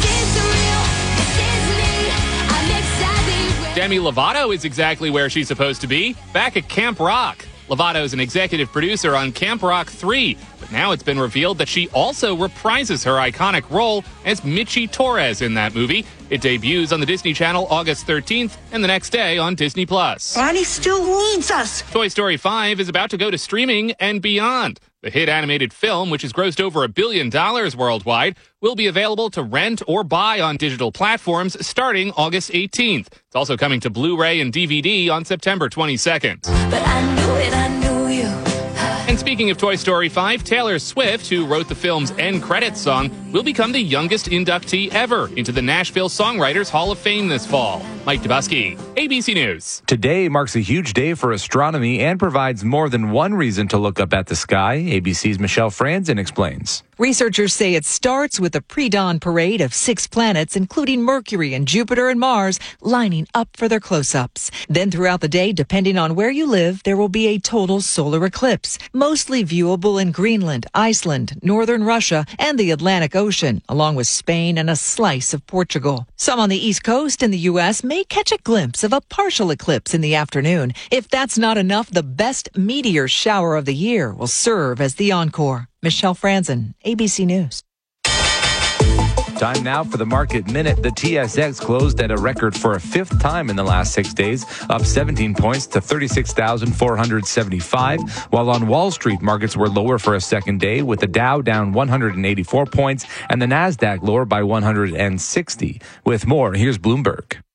S9: Demi Lovato is exactly where she's supposed to be, back at Camp Rock. Lovato is an executive producer on Camp Rock three, but now it's been revealed that she also reprises her iconic role as Michi Torres in that movie. It debuts on the Disney Channel August thirteenth and the next day on Disney Plus.
S22: Bonnie still needs us.
S9: Toy Story five is about to go to streaming and beyond. The hit animated film, which has grossed over a billion dollars worldwide, will be available to rent or buy on digital platforms starting August eighteenth. It's also coming to Blu-ray and D V D on September twenty-second.
S22: But I knew it, I knew you.
S9: And speaking of Toy Story five, Taylor Swift, who wrote the film's end credits song, will become the youngest inductee ever into the Nashville Songwriters Hall of Fame this fall. Mike Dubusky, A B C News.
S13: Today marks a huge day for astronomy and provides more than one reason to look up at the sky. A B C's Michelle Franzen explains.
S23: Researchers say it starts with a pre-dawn parade of six planets, including Mercury and Jupiter and Mars, lining up for their close-ups. Then throughout the day, depending on where you live, there will be a total solar eclipse, mostly viewable in Greenland, Iceland, northern Russia, and the Atlantic Ocean, along with Spain and a slice of Portugal. Some on the East Coast in the U S may catch a glimpse of a partial eclipse in the afternoon. If that's not enough, the best meteor shower of the year will serve as the encore. Michelle Franzen, A B C News.
S13: Time now for the Market Minute. The T S X closed at a record for a fifth time in the last six days, up seventeen points to thirty-six thousand four hundred seventy-five, while on Wall Street, markets were lower for a second day, with the Dow down one hundred eighty-four points and the NASDAQ lower by one hundred sixty. With more, here's Bloomberg.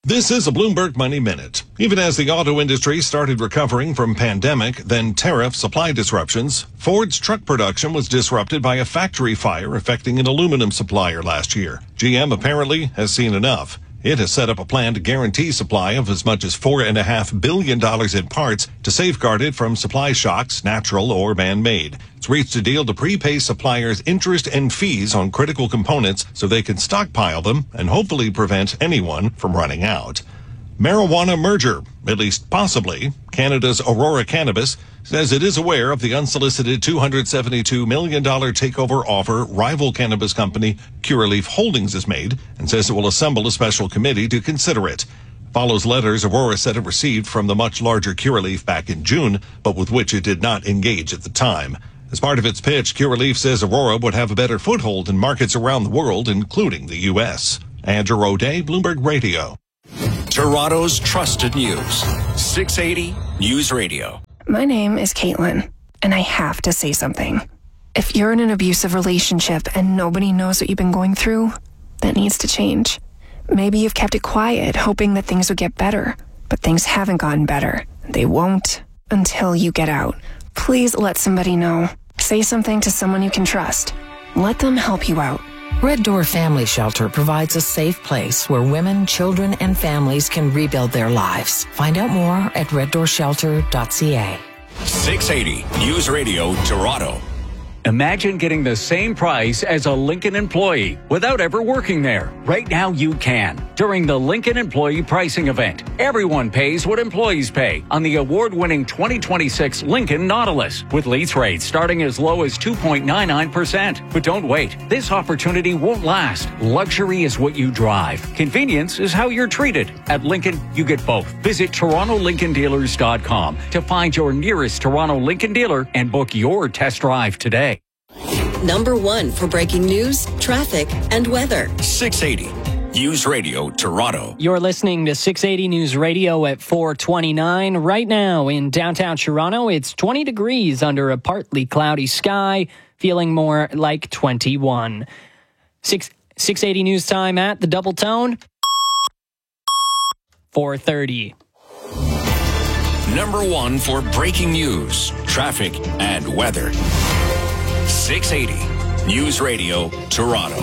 S2: This is a Bloomberg Money Minute. Even as the auto industry started recovering from pandemic, then tariff supply disruptions, Ford's truck production was disrupted by a factory fire affecting an aluminum supplier last year. G M apparently has seen enough. It has set up a plan to guarantee supply of as much as four point five billion dollars in parts to safeguard it from supply shocks, natural or man-made. It's reached a deal to prepay suppliers interest and fees on critical components so they can stockpile them and hopefully prevent anyone from running out. Marijuana merger, at least possibly. Canada's Aurora Cannabis says it is aware of the unsolicited two hundred seventy-two million dollars takeover offer rival cannabis company Curaleaf Holdings has made and says it will assemble a special committee to consider it. Follows letters Aurora said it received from the much larger Curaleaf back in June, but with which it did not engage at the time. As part of its pitch, Curaleaf says Aurora would have a better foothold in markets around the world, including the U S. Andrew O'Day, Bloomberg Radio.
S12: Toronto's trusted news. six eighty News Radio.
S3: My name is Caitlin, and I have to say something. If you're in an abusive relationship and nobody knows what you've been going through, that needs to change. Maybe you've kept it quiet, hoping that things would get better, but things haven't gotten better. They won't until you get out. Please let somebody know. Say something to someone you can trust. Let them help you out.
S5: Red Door Family Shelter provides a safe place where women, children, and families can rebuild their lives. Find out more at red door shelter dot c a.
S12: six eighty News Radio, Toronto.
S11: Imagine getting the same price as a Lincoln employee without ever working there. Right now you can. During the Lincoln Employee Pricing Event, everyone pays what employees pay on the award-winning twenty twenty-six Lincoln Nautilus, with lease rates starting as low as two point nine nine percent. But don't wait. This opportunity won't last. Luxury is what you drive. Convenience is how you're treated. At Lincoln, you get both. Visit toronto lincoln dealers dot com to find your nearest Toronto Lincoln dealer and book your test drive today.
S14: Number one for breaking news, traffic, and weather.
S12: six eighty News Radio, Toronto.
S1: You're listening to six eighty News Radio at four twenty-nine. Right now in downtown Toronto, it's twenty degrees under a partly cloudy sky, feeling more like twenty-one. six eighty News time at the Double Tone. four thirty.
S12: Number one for breaking news, traffic, and weather. six eighty News Radio, Toronto.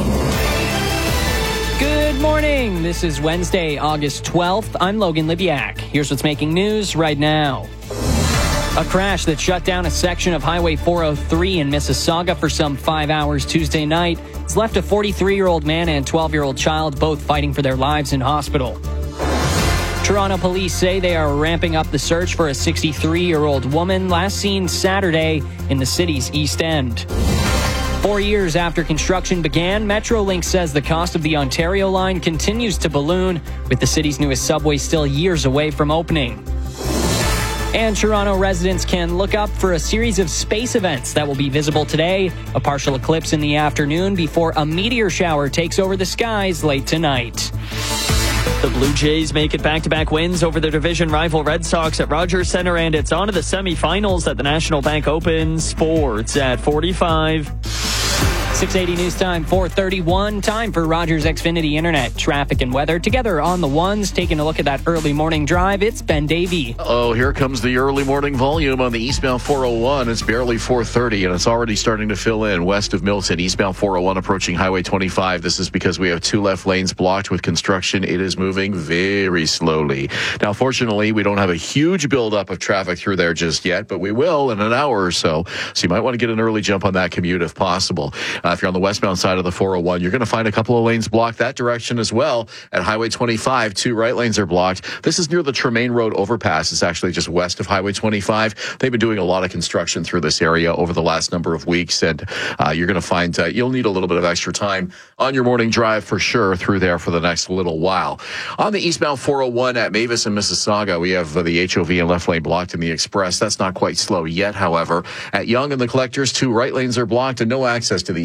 S1: Good morning. This is Wednesday, August twelfth. I'm Logan Libiak. Here's what's making news right now. A crash that shut down a section of Highway four oh three in Mississauga for some five hours Tuesday night has left a forty-three-year-old man and twelve-year-old child both fighting for their lives in hospital. Toronto police say they are ramping up the search for a sixty-three-year-old woman last seen Saturday in the city's East End. Four years after construction began, Metrolink says the cost of the Ontario line continues to balloon, with the city's newest subway still years away from opening. And Toronto residents can look up for a series of space events that will be visible today. A partial eclipse in the afternoon before a meteor shower takes over the skies late tonight. The Blue Jays make it back-to-back wins over their division rival Red Sox at Rogers Centre, and it's on to the semifinals at the National Bank Open. Sports at forty-five. six eighty News Time, four thirty-one. Time for Rogers Xfinity Internet, traffic and weather. Together on the ones, taking a look at that early morning drive, it's Ben Davey.
S4: Oh, here comes the early morning volume on the eastbound four oh one. It's barely four thirty, and it's already starting to fill in west of Milton. Eastbound four oh one approaching Highway twenty-five. This is because we have two left lanes blocked with construction. It is moving very slowly. Now, fortunately, we don't have a huge buildup of traffic through there just yet, but we will in an hour or so. So you might want to get an early jump on that commute if possible. Uh, if you're on the westbound side of the four oh one, you're going to find a couple of lanes blocked that direction as well. At Highway twenty-five, two right lanes are blocked. This is near the Tremaine Road overpass. It's actually just west of Highway twenty-five. They've been doing a lot of construction through this area over the last number of weeks, and uh, you're going to find uh, you'll need a little bit of extra time on your morning drive for sure through there for the next little while. On the eastbound four oh one at Mavis and Mississauga, we have uh, the H O V and left lane blocked in the express. That's not quite slow yet, however. At Yonge and the Collectors, two right lanes are blocked and no access to the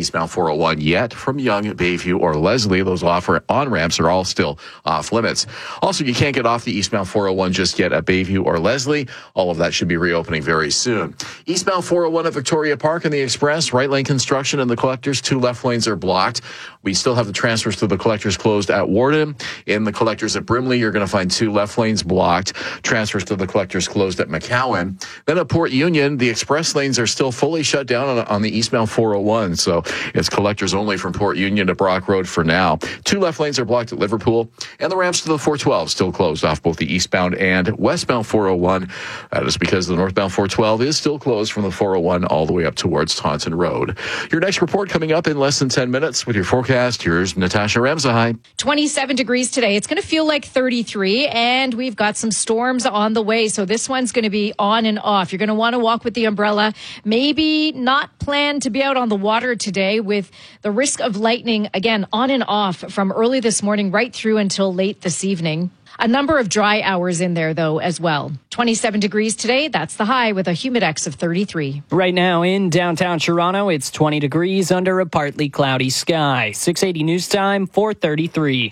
S4: eastbound four oh one yet from Young, Bayview, or Leslie. Those off on-ramps are all still off limits. Also, you can't get off the eastbound four oh one just yet at Bayview or Leslie. All of that should be reopening very soon. Eastbound four oh one at Victoria Park and the Express, right lane construction and the Collectors, two left lanes are blocked. We still have the transfers to the Collectors closed at Warden. In the Collectors at Brimley, you're going to find two left lanes blocked. Transfers to the Collectors closed at McCowan. Then at Port Union, the express lanes are still fully shut down on, on the eastbound four oh one. So it's Collectors only from Port Union to Brock Road for now. Two left lanes are blocked at Liverpool, and the ramps to the four twelve still closed off both the eastbound and westbound four oh one. That is because the northbound four twelve is still closed from the four oh one all the way up towards Taunton Road. Your next report coming up in less than ten minutes with your forecast. Here's Natasha Ramsahai.
S10: twenty-seven degrees today. It's going to feel like thirty-three, and we've got some storms on the way. So this one's going to be on and off. You're going to want to walk with the umbrella. Maybe not plan to be out on the water today with the risk of lightning, again, on and off from early this morning right through until late this evening. A number of dry hours in there, though, as well. twenty-seven degrees today. That's the high with a humidex of thirty-three.
S6: Right now in downtown Toronto, it's twenty degrees under a partly cloudy sky. six eighty news time, four thirty-three.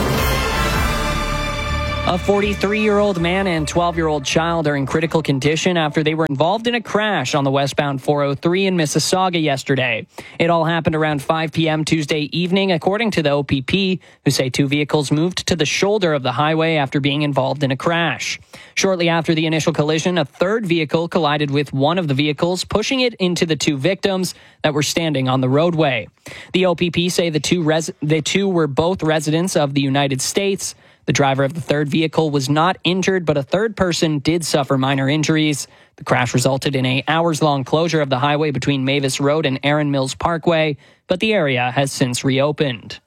S6: A forty-three-year-old man and twelve-year-old child are in critical condition after they were involved in a crash on the westbound four oh three in Mississauga yesterday. It all happened around five p.m. Tuesday evening, according to the O P P, who say two vehicles moved to the shoulder of the highway after being involved in a crash. Shortly after the initial collision, a third vehicle collided with one of the vehicles, pushing it into the two victims that were standing on the roadway. The O P P say the two res- the two were both residents of the United States. The driver of the third vehicle was not injured, but a third person did suffer minor injuries. The crash resulted in an hours-long closure of the highway between Mavis Road and Erin Mills Parkway, but the area has since reopened.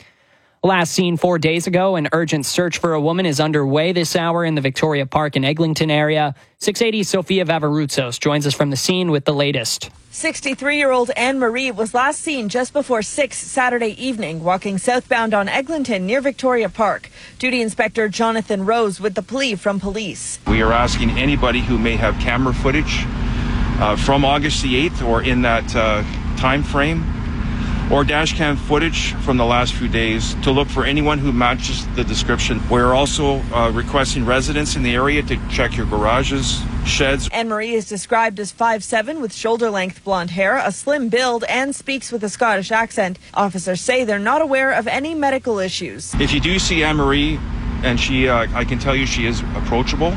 S6: Last seen four days ago, an urgent search for a woman is underway this hour in the Victoria Park and Eglinton area. six eighty Sofia Vavarutsos joins us from the scene with the latest.
S15: sixty-three-year-old Anne-Marie was last seen just before six Saturday evening, walking southbound on Eglinton near Victoria Park. Duty Inspector Jonathan Rose with the plea from police.
S16: We are asking anybody who may have camera footage uh, from August the eighth or in that uh, time frame, or dash cam footage from the last few days to look for anyone who matches the description. We're also uh, requesting residents in the area to check your garages, sheds.
S15: Anne-Marie is described as five seven with shoulder-length blonde hair, a slim build, and speaks with a Scottish accent. Officers say they're not aware of any medical issues.
S16: If you do see Anne-Marie, and she, uh, I can tell you she is approachable,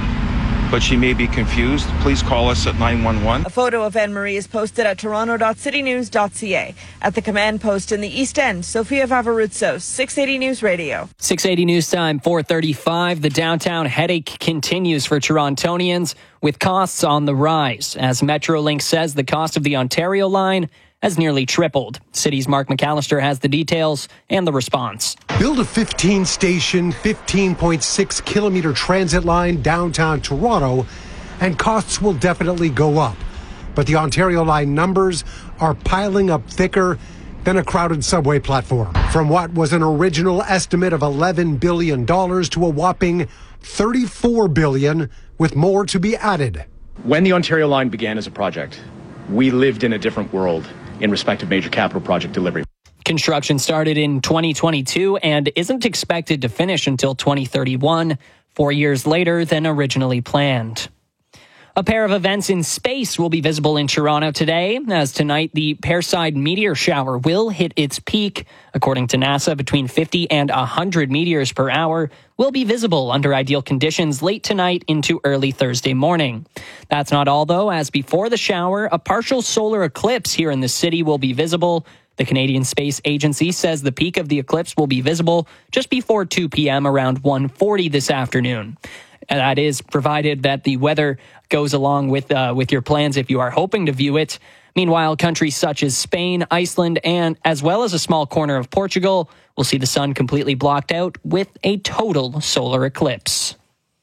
S16: but she may be confused, please call us at nine one one.
S15: A photo of Anne-Marie is posted at toronto dot city news dot c a. At the command post in the East End, Sofia Vavarutsos, six eighty News Radio.
S6: six eighty News Time, four thirty-five. The downtown headache continues for Torontonians with costs on the rise. As Metrolink says, the cost of the Ontario line has nearly tripled. City's Mark McAllister has the details and the response.
S17: Build a fifteen-station, fifteen point six kilometer transit line downtown Toronto, and costs will definitely go up. But the Ontario line numbers are piling up thicker than a crowded subway platform. From what was an original estimate of eleven billion dollars to a whopping thirty-four billion dollars, with more to be added.
S18: When the Ontario line began as a project, we lived in a different world in respect of major capital project delivery.
S6: Construction started in twenty twenty-two and isn't expected to finish until twenty thirty-one, four years later than originally planned. A pair of events in space will be visible in Toronto today, as tonight the Perseid meteor shower will hit its peak. According to NASA, between fifty and one hundred meteors per hour will be visible under ideal conditions late tonight into early Thursday morning. That's not all, though, as before the shower, a partial solar eclipse here in the city will be visible. The Canadian Space Agency says the peak of the eclipse will be visible just before two p.m. around one forty this afternoon. And that is provided that the weather goes along with uh, with your plans if you are hoping to view it. Meanwhile, countries such as Spain, Iceland, and as well as a small corner of Portugal will see the sun completely blocked out with a total solar eclipse.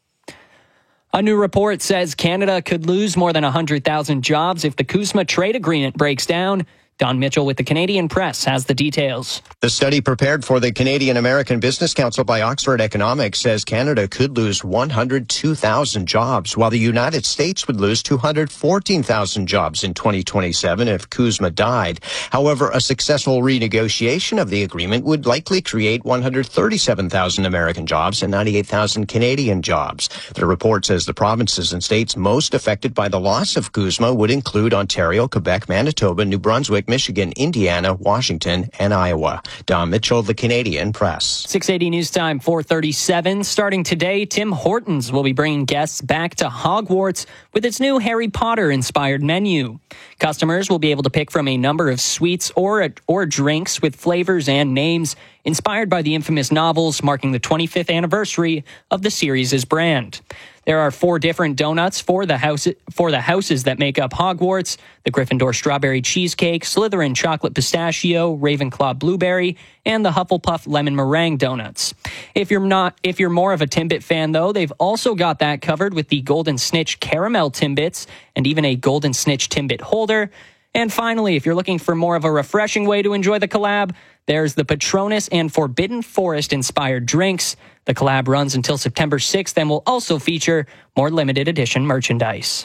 S6: A new report says Canada could lose more than one hundred thousand jobs if the CUSMA trade agreement breaks down. Don Mitchell with the Canadian Press has the details.
S19: The study prepared for the Canadian American Business Council by Oxford Economics says Canada could lose one hundred two thousand jobs, while the United States would lose two hundred fourteen thousand jobs in twenty twenty-seven if CUSMA died. However, a successful renegotiation of the agreement would likely create one hundred thirty-seven thousand American jobs and ninety-eight thousand Canadian jobs. The report says the provinces and states most affected by the loss of CUSMA would include Ontario, Quebec, Manitoba, New Brunswick, Michigan, Indiana, Washington, and Iowa. Don Mitchell, the Canadian Press.
S6: six eighty News Time, four thirty-seven. Starting today, Tim Hortons will be bringing guests back to Hogwarts with its new Harry Potter-inspired menu. Customers will be able to pick from a number of sweets or, or drinks with flavors and names inspired by the infamous novels, marking the twenty-fifth anniversary of the series' brand. There are four different donuts for the house for the houses that make up Hogwarts: the Gryffindor Strawberry Cheesecake, Slytherin Chocolate Pistachio, Ravenclaw Blueberry, and the Hufflepuff Lemon Meringue donuts. If you're not, if you're more of a Timbit fan, though, they've also got that covered with the Golden Snitch Caramel Timbits and even a Golden Snitch Timbit holder. And finally, if you're looking for more of a refreshing way to enjoy the collab, there's the Patronus and Forbidden Forest inspired drinks. The collab runs until September sixth and will also feature more limited edition merchandise.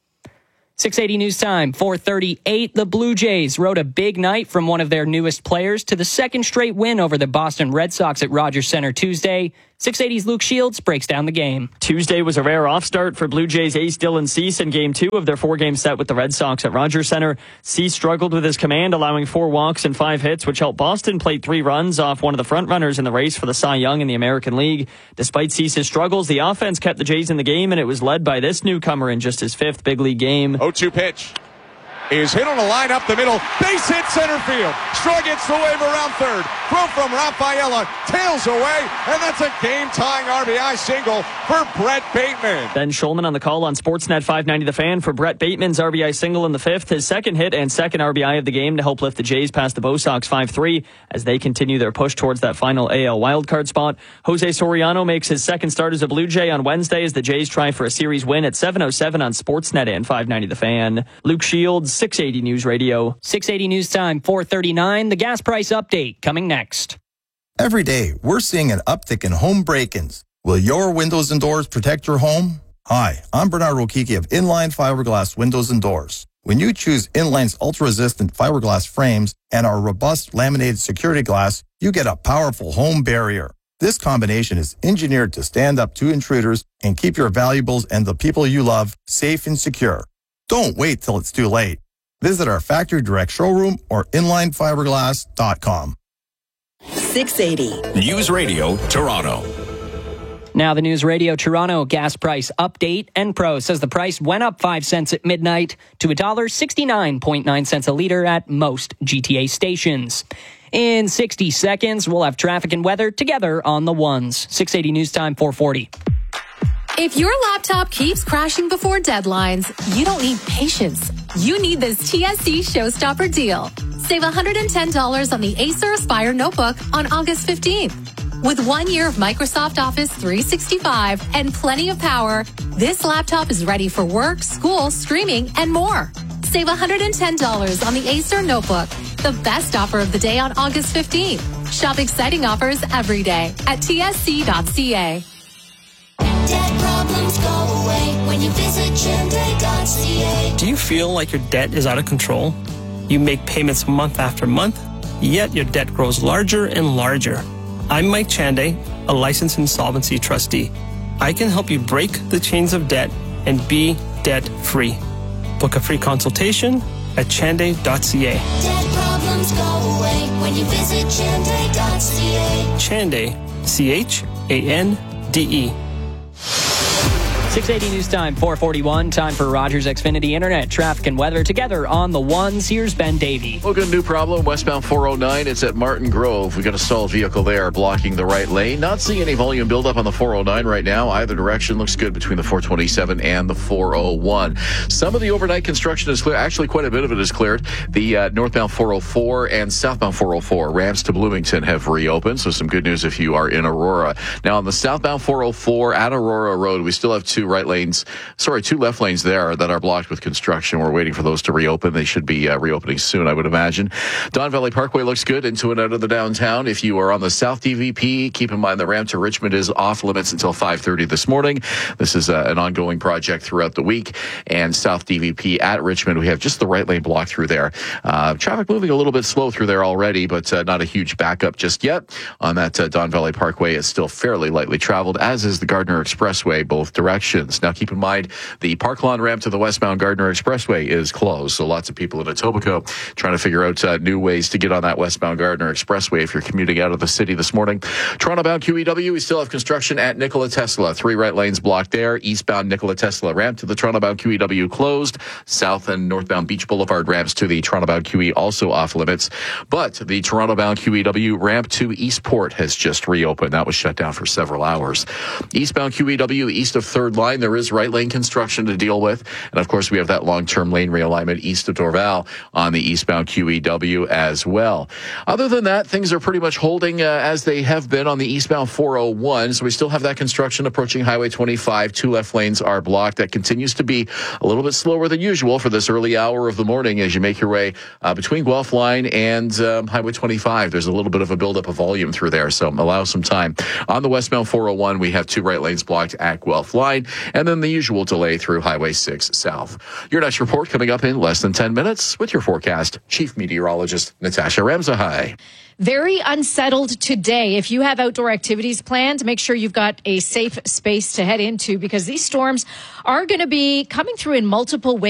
S6: six eighty News Time, four thirty-eight. The Blue Jays rode a big night from one of their newest players to the second straight win over the Boston Red Sox at Rogers Center Tuesday. six eighty's Luke Shields breaks down the game.
S1: Tuesday was a rare off start for Blue Jays ace Dylan Cease in game two of their four-game set with the Red Sox at Rogers Center. Cease struggled with his command, allowing four walks and five hits, which helped Boston plate three runs off one of the frontrunners in the race for the Cy Young in the American League. Despite Cease's struggles, the offense kept the Jays in the game, and it was led by this newcomer in just his fifth big league game.
S20: oh two pitch is hit on a line up the middle. Base hit center field. Straw gets the wave around third. Throw from Rafaela. Tails away. And that's a game-tying R B I single for Brett Bateman.
S1: Ben Schulman on the call on Sportsnet five ninety The Fan for Brett Bateman's R B I single in the fifth. His second hit and second R B I of the game to help lift the Jays past the Bo Sox five three as they continue their push towards that final A L wildcard spot. Jose Soriano makes his second start as a Blue Jay on Wednesday as the Jays try for a series win at seven oh seven on Sportsnet and five ninety The Fan. Luke Shields, six eighty News Radio.
S6: six eighty News Time, four thirty-nine. The gas price update coming next.
S21: Every day, we're seeing an uptick in home break-ins. Will your windows and doors protect your home? Hi, I'm Bernard Rokiki of Inline Fiberglass Windows and Doors. When you choose Inline's ultra-resistant fiberglass frames and our robust laminated security glass, you get a powerful home barrier. This combination is engineered to stand up to intruders and keep your valuables and the people you love safe and secure. Don't wait till it's too late. Visit our factory direct showroom or inline fiberglass dot com.
S14: six eighty
S12: News Radio Toronto.
S6: Now the News Radio Toronto gas price update. Enpro says the price went up five cents at midnight to one dollar sixty-nine point nine cents a litre at most G T A stations. In sixty seconds, we'll have traffic and weather together on the ones. six eighty News Time, four forty.
S24: If your laptop keeps crashing before deadlines, you don't need patience. You need this T S C Showstopper deal. Save one hundred ten dollars on the Acer Aspire notebook on August fifteenth. With one year of Microsoft Office three sixty-five and plenty of power, this laptop is ready for work, school, streaming, and more. Save one hundred ten dollars on the Acer notebook, the best offer of the day on August fifteenth. Shop exciting offers every day at T S C dot C A.
S22: Debt problems go away when you visit Chenday dot C A.
S25: Do you feel like your debt is out of control? You make payments month after month, yet your debt grows larger and larger. I'm Mike Chanday, a licensed insolvency trustee. I can help you break the chains of debt and be debt-free. Book a free consultation at Chanday dot C A.
S22: Debt problems go away when you visit Chenday dot C A.
S25: Chanday, C H A N D E.
S6: six eighty News Time, four forty-one. Time for Rogers Xfinity Internet, traffic and weather together on the ones. Here's Ben Davey.
S4: Well, good new problem. Westbound four oh nine. It's at Martin Grove. We've got a stalled vehicle there blocking the right lane. Not seeing any volume buildup on the four oh nine right now. Either direction looks good between the four twenty-seven and the four oh one. Some of the overnight construction is clear. Actually, quite a bit of it is cleared. The uh, northbound four oh four and southbound four oh four ramps to Bloomington have reopened. So some good news if you are in Aurora. Now, on the southbound four oh four at Aurora Road, we still have two two right lanes, sorry, two left lanes there that are blocked with construction. We're waiting for those to reopen. They should be uh, reopening soon, I would imagine. Don Valley Parkway looks good into and out of the downtown. If you are on the South D V P, keep in mind the ramp to Richmond is off limits until five thirty this morning. This is uh, an ongoing project throughout the week. And South D V P at Richmond, we have just the right lane block through there. Uh, traffic moving a little bit slow through there already, but uh, not a huge backup just yet. On that uh, Don Valley Parkway is still fairly lightly traveled, as is the Gardner Expressway, both directions. Now keep in mind, the Park Lawn ramp to the westbound Gardner Expressway is closed, so lots of people in Etobicoke trying to figure out uh, new ways to get on that westbound Gardner Expressway if you're commuting out of the city this morning. Toronto-bound Q E W, we still have construction at Nikola Tesla. Three right lanes blocked there. Eastbound Nikola Tesla ramp to the Toronto-bound Q E W closed. South and northbound Beach Boulevard ramps to the Toronto-bound Q E also off limits. But the Toronto-bound Q E W ramp to Eastport has just reopened. That was shut down for several hours. Eastbound Q E W, east of Third Line, there is right lane construction to deal with. And of course, we have that long-term lane realignment east of Dorval on the eastbound Q E W as well. Other than that, things are pretty much holding uh, as they have been on the eastbound four oh one. So we still have that construction approaching Highway twenty-five. Two left lanes are blocked. That continues to be a little bit slower than usual for this early hour of the morning as you make your way uh, between Guelph Line and um, Highway twenty-five. There's a little bit of a buildup of volume through there, so allow some time. On the westbound four oh one, we have two right lanes blocked at Guelph Line, and then the usual delay through Highway six South. Your next report coming up in less than ten minutes with your forecast, Chief Meteorologist Natasha Ramsahai.
S10: Very unsettled today. If you have outdoor activities planned, make sure you've got a safe space to head into because these storms are going to be coming through in multiple ways.